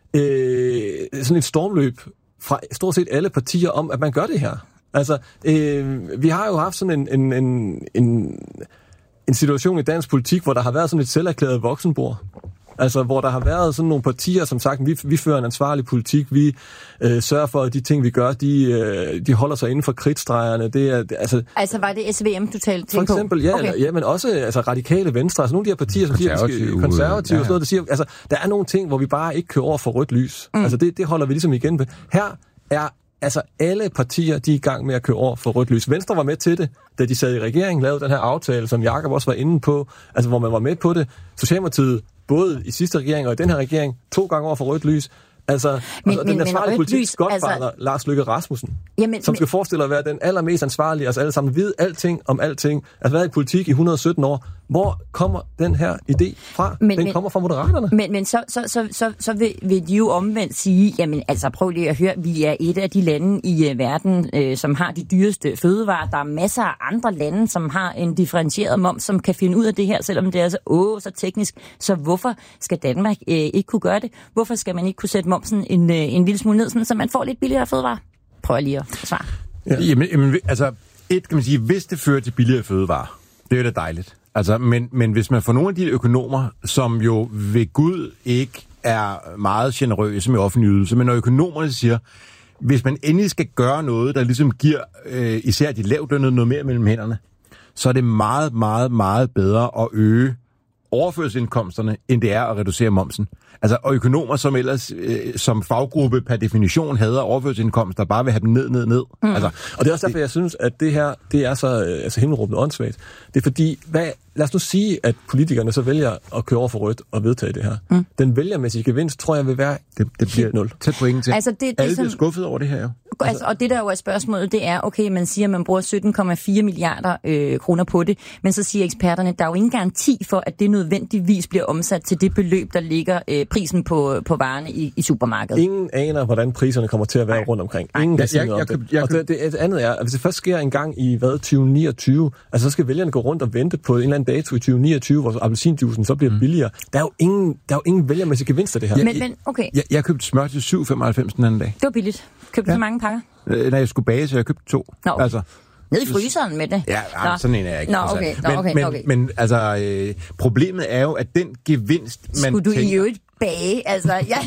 øh, sådan et stormløb fra stort set alle partier om, at man gør det her. Altså, øh, vi har jo haft sådan en, en, en, en, en situation i dansk politik, hvor der har været sådan et selverklæret voksenbord. Altså, hvor der har været sådan nogle partier, som sagt, vi, vi fører en ansvarlig politik, vi øh, sørger for, at de ting, vi gør, de, øh, de holder sig inden for kridtstregerne. Det er, det, altså, altså, var det S V M, du talte for eksempel, ja, okay. eller, ja, men også altså, radikale venstre, altså nogle af de her partier, som siger, konservative, konservative ja, ja. Og sådan noget, der siger, altså, der er nogle ting, hvor vi bare ikke kører over for rødt lys. Mm. Altså, det, det holder vi ligesom igen ved. Her er altså alle partier, de er i gang med at køre over for rødt lys. Venstre var med til det, da de sad i regeringen, lavede den her aftale, som Jakob også var inde på, altså hvor man var med på det. Socialdemokratiet, både i sidste regering og i den her regering, to gange over for rødt lys. Altså, men, altså men, den ansvarlige politik godfather, altså, Lars Løkke Rasmussen, jamen, som skal men, forestille at være den allermest ansvarlige, altså alle sammen vide alting om alting, altså været i politik i et hundrede og sytten år. Hvor kommer den her idé fra? Men, den men, kommer fra Moderaterne. Men, men så, så, så, så, så vil, vil de jo omvendt sige, jamen altså prøv lige at høre, vi er et af de lande i uh, verden, øh, som har de dyreste fødevarer. Der er masser af andre lande, som har en differentieret moms, som kan finde ud af det her, selvom det er så, åh, så teknisk. Så hvorfor skal Danmark øh, ikke kunne gøre det? Hvorfor skal man ikke kunne sætte momsen en, øh, en lille smule ned, sådan, så man får lidt billigere fødevarer? Prøv lige at svare. Ja. Jamen, jamen, altså, et kan man sige, hvis det fører til billigere fødevarer, det er jo da dejligt. Altså, men, men hvis man får nogle af de økonomer, som jo ved Gud ikke er meget generøse med offentlig ydelse, men når økonomerne siger, hvis man endelig skal gøre noget, der ligesom giver øh, især de lavtlønnede noget mere mellem hænderne, så er det meget, meget, meget bedre at øge overførselsindkomsterne, end det er at reducere momsen. Altså, og økonomer, som ellers øh, som faggruppe per definition hader overførselsindkomster, bare vil have dem ned, ned, ned. Mm. Altså, og det er også derfor, jeg synes, at det her, det er så øh, altså himmelråbende åndssvagt. Det er fordi, hvad, lad os nu sige, at politikerne så vælger at køre over for rødt og vedtage det her. Mm. Den vælgermæssige gevinst, tror jeg, vil være det, det bliver nul. Tæt på ingenting. Altså, det, det, Alle som... bliver skuffet over det her, jo. Altså, og det der jo er spørgsmålet, det er, okay, man siger, at man bruger sytten komma fire milliarder øh, kroner på det, men så siger eksperterne, der er jo ingen garanti for, at det nødvendigvis bliver omsat til det beløb, der ligger øh, prisen på, på varerne i, i supermarkedet. Ingen aner, hvordan priserne kommer til at være rundt omkring. Ingen kan sige noget om det. Og det, det andet er, at hvis det først sker en gang i, hvad, tyve niogtyve, altså så skal vælgerne gå rundt og vente på en eller anden dato i tyve niogtyve, hvor appelsinjuicen så bliver mm. billigere. Der er jo ingen, der er jo ingen vælgermæssig gevinst af det her. Men, men okay. Jeg, jeg købte smør til syv femoghalvfems den anden dag. Det var billigt. Købte ja. så mange pakker? Øh, når jeg skulle bage, så jeg købte to. Nå. Altså, ned i fryseren med det? Ja, ja sådan en er jeg ikke. Nå, okay. Nå, okay, men, okay. Men, men altså, øh, problemet er jo, at den gevinst, man Skulle du tænker... i øvrigt bage? Altså, jeg...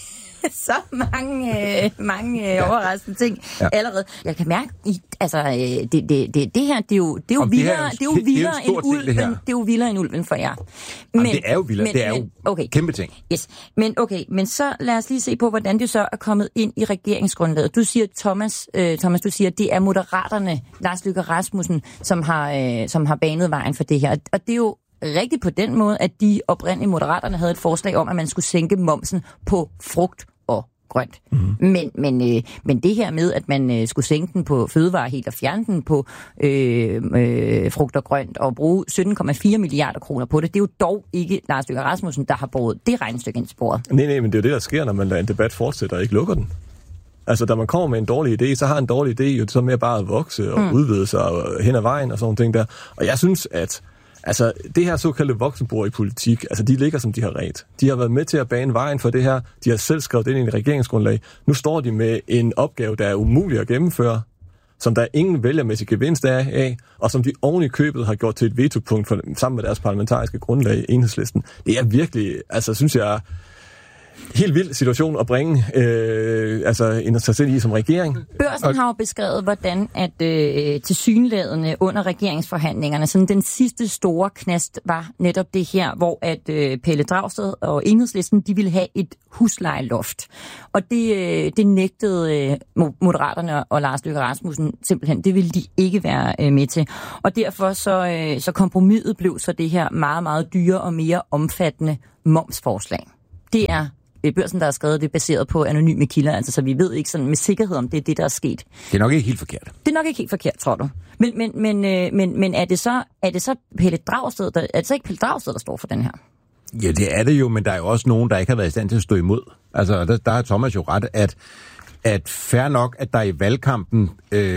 så mange, øh, mange øh, ja. overraskende ting ja. allerede. Jeg kan mærke, i, altså, øh, det, det, det, det her, det er jo, det er jo vildere, det er jo vildere end ulven, det, det er jo vildere end ulven for jer. Men, Jamen, det er jo vildere, men, det er men, jo okay. kæmpe ting. Yes. Men okay, men så lad os lige se på, hvordan det så er kommet ind i regeringsgrundlaget. Du siger, Thomas, øh, Thomas, du siger, det er Moderaterne, Lars Løkke Rasmussen, som har, øh, som har banet vejen for det her. Og det er jo rigtigt på den måde, at de oprindelige Moderaterne havde et forslag om, at man skulle sænke momsen på frugt og grønt. Mm-hmm. Men, men, øh, men det her med, at man øh, skulle sænke den på fødevarer helt og fjerne den på øh, øh, frugt og grønt og bruge sytten komma fire milliarder kroner på det, det er jo dog ikke Lars Løkke Rasmussen, der har båret det regnestykke ind til bordet. Nej, nej, men det er jo det, der sker, når man lader en debat fortsætte og ikke lukker den. Altså, da man kommer med en dårlig idé, så har en dårlig idé jo så med bare at vokse og mm. udvide sig og hen ad vejen og sådan ting der. Og jeg synes, at Altså, det her såkaldte voksenbord i politik, altså, de ligger, som de har ret. De har været med til at bane vejen for det her. De har selv skrevet det ind i et regeringsgrundlag. Nu står de med en opgave, der er umulig at gennemføre, som der er ingen vælgermæssig gevinst af, og som de oven i købet har gjort til et vetopunkt for, sammen med deres parlamentariske grundlag, Enhedslisten. Det er virkelig, altså, synes jeg, helt vild situation at bringe øh, altså sig selv i som regering. Børsen har jo beskrevet, hvordan at øh, tilsyneladende under regeringsforhandlingerne, sådan den sidste store knast var netop det her, hvor at øh, Pelle Dragsted og Enhedslisten, de ville have et huslejeloft. Og det, øh, det nægtede øh, Moderaterne og Lars Løkke Rasmussen simpelthen. Det ville de ikke være øh, med til. Og derfor så, øh, så kompromiset blev så det her meget, meget dyre og mere omfattende momsforslag. Det er Børsen, der har skrevet det, baseret på anonyme kilder, altså, så vi ved ikke sådan med sikkerhed, om det er det, der er sket. Det er nok ikke helt forkert. Det er nok ikke helt forkert, tror du. Men, men, men, øh, men, men er det så, er det så Pelle Dragsted, der, er det så ikke Pelle Dragsted, der står for den her? Ja, det er det jo, men der er jo også nogen, der ikke har været i stand til at stå imod. Altså, der, der har Thomas jo ret, at, at fair nok, at der i valgkampen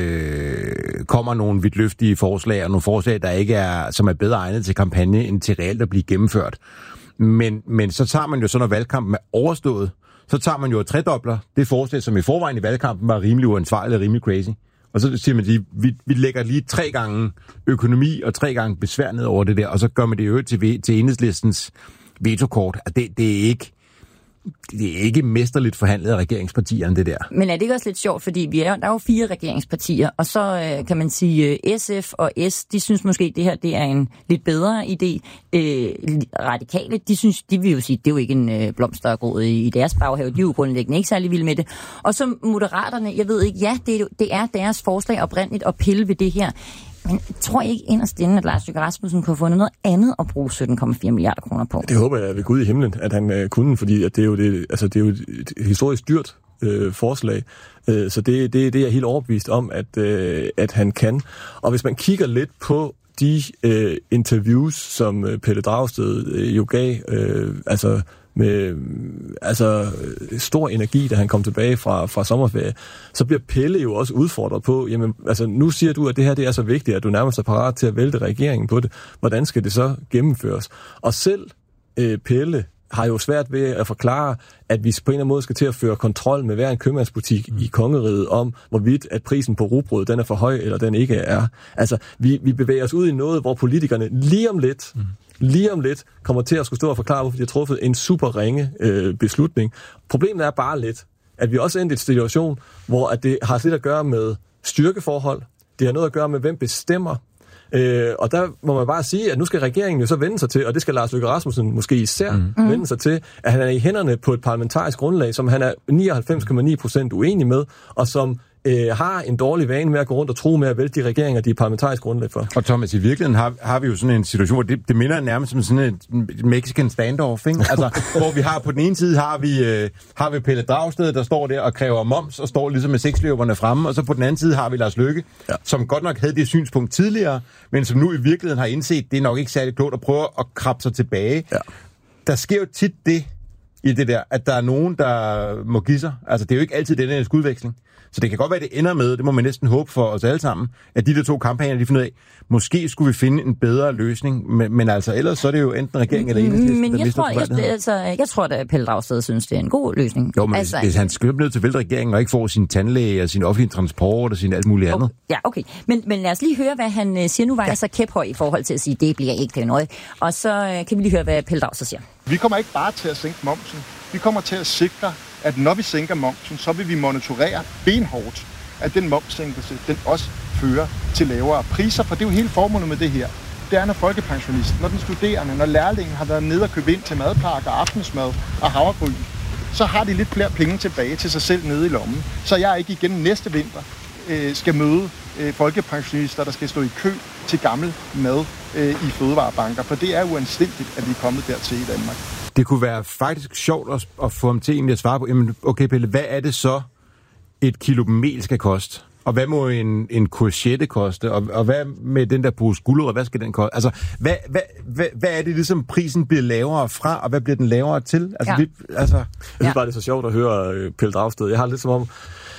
øh, kommer nogle vidtløftige forslag, og nogle forslag, der ikke er, som er bedre egnet til kampagne, end til reelt at blive gennemført. Men, men så tager man jo så, når valgkampen er overstået, så tager man jo et tredobler det forslag, som i forvejen i valgkampen var rimelig uansvarligt og rimelig crazy. Og så siger man, at vi, vi lægger lige tre gange økonomi og tre gange besvær ned over det der, og så gør man det jo til, til Enhedslistens vetokort. Det, det er ikke... Det er ikke mesterligt forhandlet af regeringspartierne, det der. Men er det ikke også lidt sjovt, fordi vi er, der er jo fire regeringspartier, og så øh, kan man sige S F og S, de synes måske, det her det er en lidt bedre idé. Øh, radikale, de synes, de vil jo sige, det er jo ikke en øh, blomstergrod i, i deres baghave, de er jo grundlæggende ikke særlig vilde med det. Og så Moderaterne, jeg ved ikke, ja, det, det er deres forslag oprindeligt at pille ved det her. Men jeg tror ikke inderst inde, at Lars Løkke Rasmussen kunne have fundet noget andet at bruge sytten komma fire milliarder kroner på. Det håber jeg ved Gud i himlen, at han øh, kunne, fordi at det er jo, det, altså, det er jo et, et historisk dyrt øh, forslag. Øh, så det, det, det er jeg helt overbevist om, at, øh, at han kan. Og hvis man kigger lidt på de øh, interviews, som øh, Pelle Dragsted øh, jo gav, øh, altså med altså stor energi, da han kom tilbage fra, fra sommerferie, så bliver Pelle jo også udfordret på, jamen, altså nu siger du, at det her det er så vigtigt, at du nærmest er parat til at vælte regeringen på det. Hvordan skal det så gennemføres? Og selv øh, Pelle har jo svært ved at forklare, at vi på en eller anden måde skal til at føre kontrol med hver en købmandsbutik mm. i kongeriget om, hvorvidt at prisen på rugbrød, den er for høj, eller den ikke er. Altså, vi, vi bevæger os ud i noget, hvor politikerne lige om lidt, mm. lige om lidt, kommer til at skulle stå og forklare, hvorfor de har truffet en super ringe øh, beslutning. Problemet er bare lidt, at vi også er endt i en situation, hvor at det har lidt at gøre med styrkeforhold, det har noget at gøre med, hvem bestemmer. Øh, og der må man bare sige, at nu skal regeringen jo så vende sig til, og det skal Lars Løkke Rasmussen måske især mm. vende sig til, at han er i hænderne på et parlamentarisk grundlag, som han er nioghalvfems komma ni procent uenig med, og som øh, har en dårlig vane med at gå rundt og tro med at vælte de regeringer, de er parlamentarisk grundlag for. Og Thomas, i virkeligheden har, har vi jo sådan en situation, hvor det, det minder nærmest som sådan et Mexican standoff, ikke? Altså, hvor vi har på den ene side har vi, øh, har vi Pelle Dragsted, der står der og kræver moms, og står ligesom med seksløberne fremme, og så på den anden side har vi Lars Løkke, ja. som godt nok havde det synspunkt tidligere, men som nu i virkeligheden har indset, det er nok ikke særlig klogt at prøve at krabbe sig tilbage. Ja. Der sker jo tit det i det der, at der er nogen, der må give sig. Altså, det er jo ikke altid den her skudveksling. Så det kan godt være, at det ender med, det må man næsten håbe for os alle sammen, at de der to kampagner, de finder ud af, måske skulle vi finde en bedre løsning, men, men altså ellers så er det jo enten regeringen eller Enhedslisten, men der jeg mister tror, jeg, altså, jeg tror, at Pelle Dragsted synes, det er en god løsning. Jo, men altså, hvis, hvis han skal ned til vælte regeringen og ikke får sin tandlæge og sin offentlige transport og sin alt muligt andet. Okay, ja, okay. Men, men lad os lige høre, hvad han siger. Nu var jeg ja. så kæphøj i forhold til at sige, det bliver ikke noget. Og så kan vi lige høre, hvad Pelle Dragsted siger. Vi kommer ikke bare til at sænke momsen. Vi kommer til at sikre, at når vi sænker momsen, så vil vi monitorere benhårdt, at den momssænkelse, den også fører til lavere priser. For det er jo hele formålet med det her. Det er, når folkepensionisten, når den studerende, når lærlingen har været nede og købt ind til madpakker, aftensmad og havregryn, så har de lidt flere penge tilbage til sig selv nede i lommen. Så jeg ikke igen næste vinter øh, skal møde øh, folkepensionister, der skal stå i kø til gammel mad øh, i fødevarebanker. For det er uanstændigt, at vi er kommet dertil i Danmark. Det kunne være faktisk sjovt at, at få ham til egentlig at svare på, jamen, okay Pelle, hvad er det så, et kilo mel skal koste? Og hvad må en, en courgette koste? Og, og hvad med den der pose gulerod, hvad skal den koste? Altså, hvad, hvad, hvad, hvad er det ligesom, prisen bliver lavere fra, og hvad bliver den lavere til? Altså, ja. vi, altså... Jeg synes bare, det er så sjovt at høre uh, Pelle Dragsted. Jeg har lidt som om,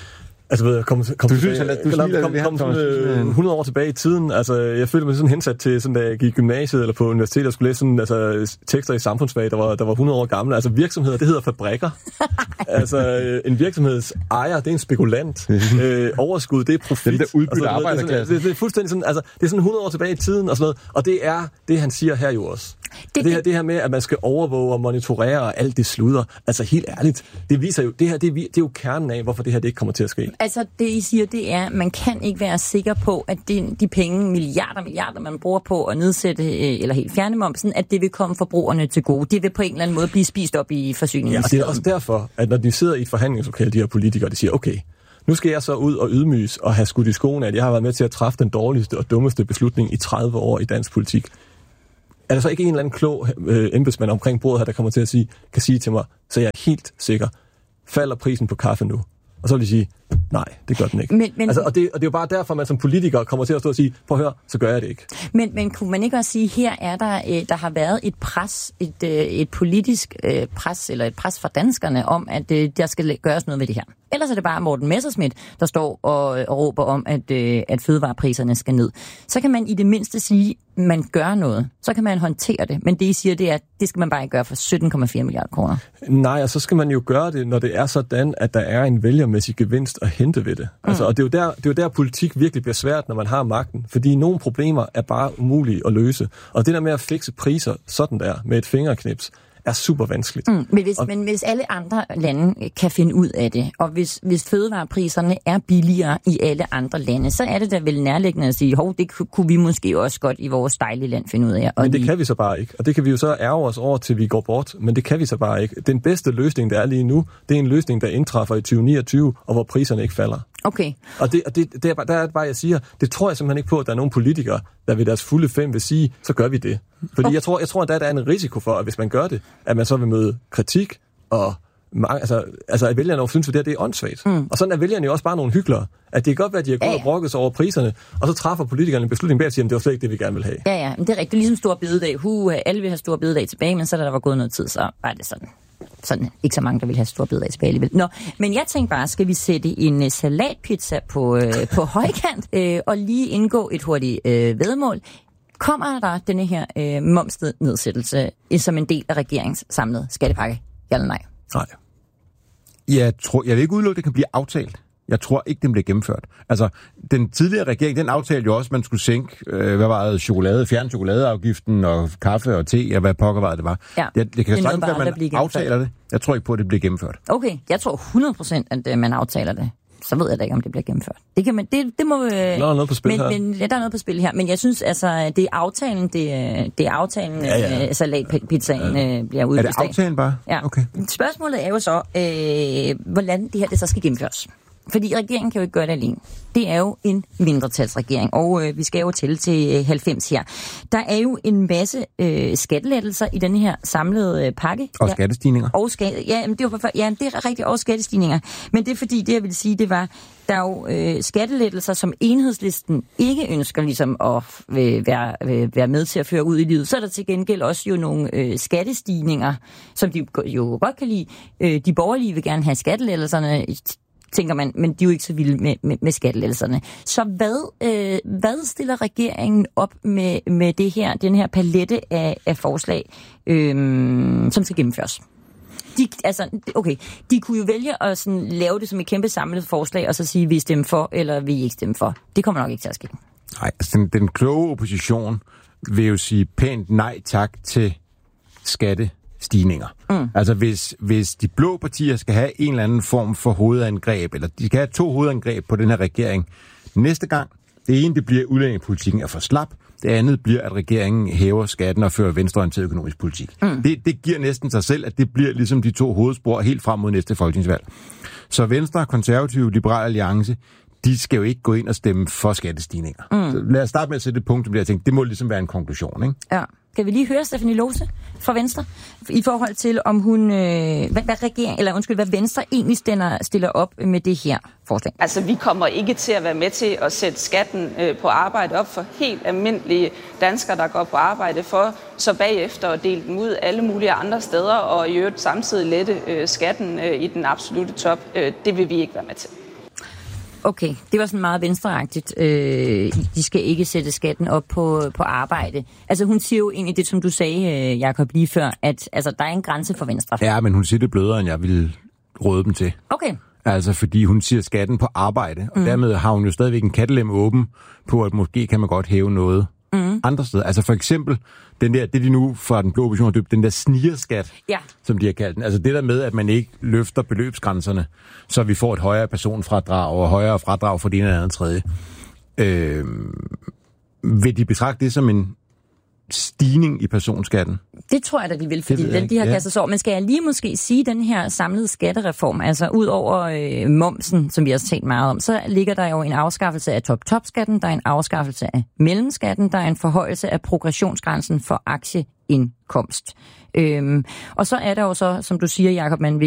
Altså, ved jeg, kom, kom, du synes, tilbage, du kom, smiler, kom, kom sådan, øh, hundrede år tilbage i tiden. Altså, jeg følte mig sådan hensat til, sådan, da jeg gik i gymnasiet eller på universitetet og skulle læse sådan, altså, tekster i samfundsfag, der var, der var hundrede år gamle. Altså, virksomheder, det hedder fabrikker. altså, en virksomheds ejer, det er en spekulant. øh, overskud, det er profit. Den der udbytte altså, arbejderklasse. Det, det, det er fuldstændig sådan, altså, det er sådan hundrede år tilbage i tiden og sådan noget. Og det er det, han siger her jo også. Det, det, her, det her med, at man skal overvåge og monitorere og alt det sludder. Altså, helt ærligt, det viser jo, det her, det er, det er jo kernen af, hvorfor det her det ikke kommer til at ske. Altså, det I siger, det er, at man kan ikke være sikker på, at det, de penge, milliarder, milliarder, man bruger på at nedsætte eller helt fjerne momsen, at det vil komme forbrugerne til gode. Det vil på en eller anden måde blive spist op i forsyningen. Ja, og det er også derfor, at når de sidder i et forhandlingslokale, de her politikere, de siger, okay, nu skal jeg så ud og ydmyges og have skudt i skoene, at jeg har været med til at træffe den dårligste og dummeste beslutning i tredive år i dansk politik. Er der så ikke en eller anden klog øh, embedsmand omkring bordet her, der kommer til at sige, kan sige til mig, så jeg er helt sikker, falder prisen på kaffe nu? Og så vil de sige, nej, det gør den ikke. Men, men, altså, og, det, og det er jo bare derfor, man som politiker kommer til at stå og sige, prøv at høre, så gør jeg det ikke. Men, men kunne man ikke også sige, her er der, øh, der har været et pres, et, øh, et politisk øh, pres, eller et pres fra danskerne om, at øh, der skal gøres noget ved det her. Ellers er det bare Morten Messerschmidt, der står og, og råber om, at, øh, at fødevarepriserne skal ned. Så kan man i det mindste sige, at man gør noget. Så kan man håndtere det. Men det, I siger, det er, at det skal man bare ikke gøre for sytten komma fire milliarder kroner. Nej, og så skal man jo gøre det, når det er sådan, at der er en vælgermæssig gevinst at hente ved det. Mm. Altså, og det er, jo der, det er jo der, politik virkelig bliver svært, når man har magten. Fordi nogle problemer er bare umulige at løse. Og det der med at fikse priser sådan der, med et fingerknips, er super vanskeligt. Mm, men, hvis, og, men hvis alle andre lande kan finde ud af det, og hvis, hvis fødevarepriserne er billigere i alle andre lande, så er det da vel nærliggende at sige, hov, det kunne vi måske også godt i vores dejlige land finde ud af. Men det lige... kan vi så bare ikke. Og det kan vi jo så ærge os over, til vi går bort. Men det kan vi så bare ikke. Den bedste løsning, der er lige nu, det er en løsning, der indtræffer i tyve niogtyve, og hvor priserne ikke falder. Okay. Og, det, og det, det er, der er det bare, jeg siger, det tror jeg simpelthen ikke på, at der er nogle politikere, der ved deres fulde fem vil sige, så gør vi det. Fordi okay. jeg tror, jeg tror, at der er en risiko for, at hvis man gør det, at man så vil møde kritik, og mange, altså, altså at vælgerne synes, at det, her, det er åndssvagt. Mm. Og sådan er vælgerne jo også bare nogle hyklere. At det kan godt være, at de har gået ja, ja. og brokket sig over priserne, og så træffer politikerne en beslutning bag og siger, at det var slet ikke det, vi gerne vil have. Ja, ja, men det er rigtigt. Det er ligesom stor bededag. Huh, alle vil have stor bededag tilbage, men så da der var gået noget tid, så var det sådan. Sådan, ikke så mange, der vil have stor bededag tilbage alligevel. Nå, men jeg tænkte bare, skal vi sætte en uh, salatpizza på, uh, på højkant, uh, og lige indgå et hurtigt uh, væddemål. Kommer der denne her uh, momsnedsættelse uh, som en del af regeringens samlede skattepakke? Ja eller nej? Nej. Jeg, tror, jeg vil ikke udelukke, det kan blive aftalt. Jeg tror ikke, den bliver gennemført. Altså, den tidligere regering, den aftalte jo også, at man skulle sænke, øh, hvad var det, chokolade, fjerne chokoladeafgiften og kaffe og te, og hvad pokker var det var. Ja, jeg, det kan sagtens være, at man aftaler det. Jeg tror ikke på, at det bliver gennemført. Okay, jeg tror hundrede procent, at uh, man aftaler det. Så ved jeg da ikke, om det bliver gennemført. Det kan man, det, det må... Øh, der er noget på spil men, her. Men, ja, der er noget på spil her. Men jeg synes, altså, det er aftalen, det, det er aftalen, ja, ja. Øh, salatpizzaen ja. øh, bliver udvist af. Er det aftalen bare? Ja. Okay. Spørgsmålet er jo så, øh, hvordan det her det så skal gennemføres. Fordi regeringen kan jo ikke gøre det alene. Det er jo en mindretalsregering, og øh, vi skal jo tælle til øh, halvfems her. Der er jo en masse øh, skattelettelser i den her samlede øh, pakke. Og skattestigninger. Ja, og ska- ja, det var, ja, det er rigtigt, og skattestigninger. Men det er fordi, det jeg vil sige, det var, der er jo øh, skattelettelser, som Enhedslisten ikke ønsker ligesom at øh, være, øh, være med til at føre ud i livet. Så er der til gengæld også jo nogle øh, skattestigninger, som de jo godt kan lide. Øh, de borgerlige vil gerne have skattelettelserne, tænker man, men de er jo ikke så vilde med, med, med skattelettelserne. Så hvad, øh, hvad stiller regeringen op med, med det her, den her palette af, af forslag, øh, som skal gennemføres? De, altså, okay, de kunne jo vælge at sådan, lave det som et kæmpe samlet forslag, og så sige, vi stemmer for, eller vi ikke stemmer for. Det kommer nok ikke til at ske. Nej, altså den, den kloge opposition vil jo sige pænt nej tak til skatte. Stigninger. Mm. Altså hvis, hvis de blå partier skal have en eller anden form for hovedangreb, eller de skal have to hovedangreb på den her regering næste gang, det ene det bliver, at udlændingepolitikken er for slap, det andet bliver, at regeringen hæver skatten og fører venstreorienteret økonomisk politik. Mm. Det, det giver næsten sig selv, at det bliver ligesom de to hovedspor helt frem mod næste folketingsvalg. Så Venstre, Konservative, Liberal Alliance, de skal jo ikke gå ind og stemme for skattestigninger. Mm. Så lad os starte med at sætte et punkt, hvor jeg tænker, det må ligesom være en konklusion, ikke? Ja. Kan vi lige høre Stephanie Lose fra Venstre i forhold til, om hun, øh, hvad, hvad, regering, eller undskyld, hvad Venstre egentlig stiller, stiller op med det her forslag? Altså, vi kommer ikke til at være med til at sætte skatten øh, på arbejde op for helt almindelige danskere, der går på arbejde for, så bagefter at dele dem ud alle mulige andre steder, og i øvrigt samtidig lette øh, skatten øh, i den absolute top. Øh, det vil vi ikke være med til. Okay, det var sådan meget venstreagtigt. Øh, de skal ikke sætte skatten op på, på arbejde. Altså hun siger jo egentlig det, som du sagde, Jacob, lige før, at altså, der er en grænse for Venstre. Ja, men hun siger det blødere, end jeg ville råde dem til. Okay. Altså fordi hun siger skatten på arbejde, og mm. dermed har hun jo stadigvæk en kattelem åben på, at måske kan man godt hæve noget mm. andre steder. Altså for eksempel, den der, det de nu fra den blå opposition har døbt, den der snigerskat, ja. som de har kaldt den. Altså det der med, at man ikke løfter beløbsgrænserne, så vi får et højere personfradrag og højere fradrag for det ene eller andet tredje. Øh, vil de betragte det som en stigning i personskatten? Det tror jeg da, de vil, fordi den, de har kastet sig over. Men skal jeg lige måske sige, den her samlede skattereform, altså ud over øh, momsen, som vi har talt meget om, så ligger der jo en afskaffelse af top-top-skatten, der er en afskaffelse af mellemskatten, der er en forhøjelse af progressionsgrænsen for aktieindkomst. Øhm, og så er der jo så, som du siger, Jacob, man vil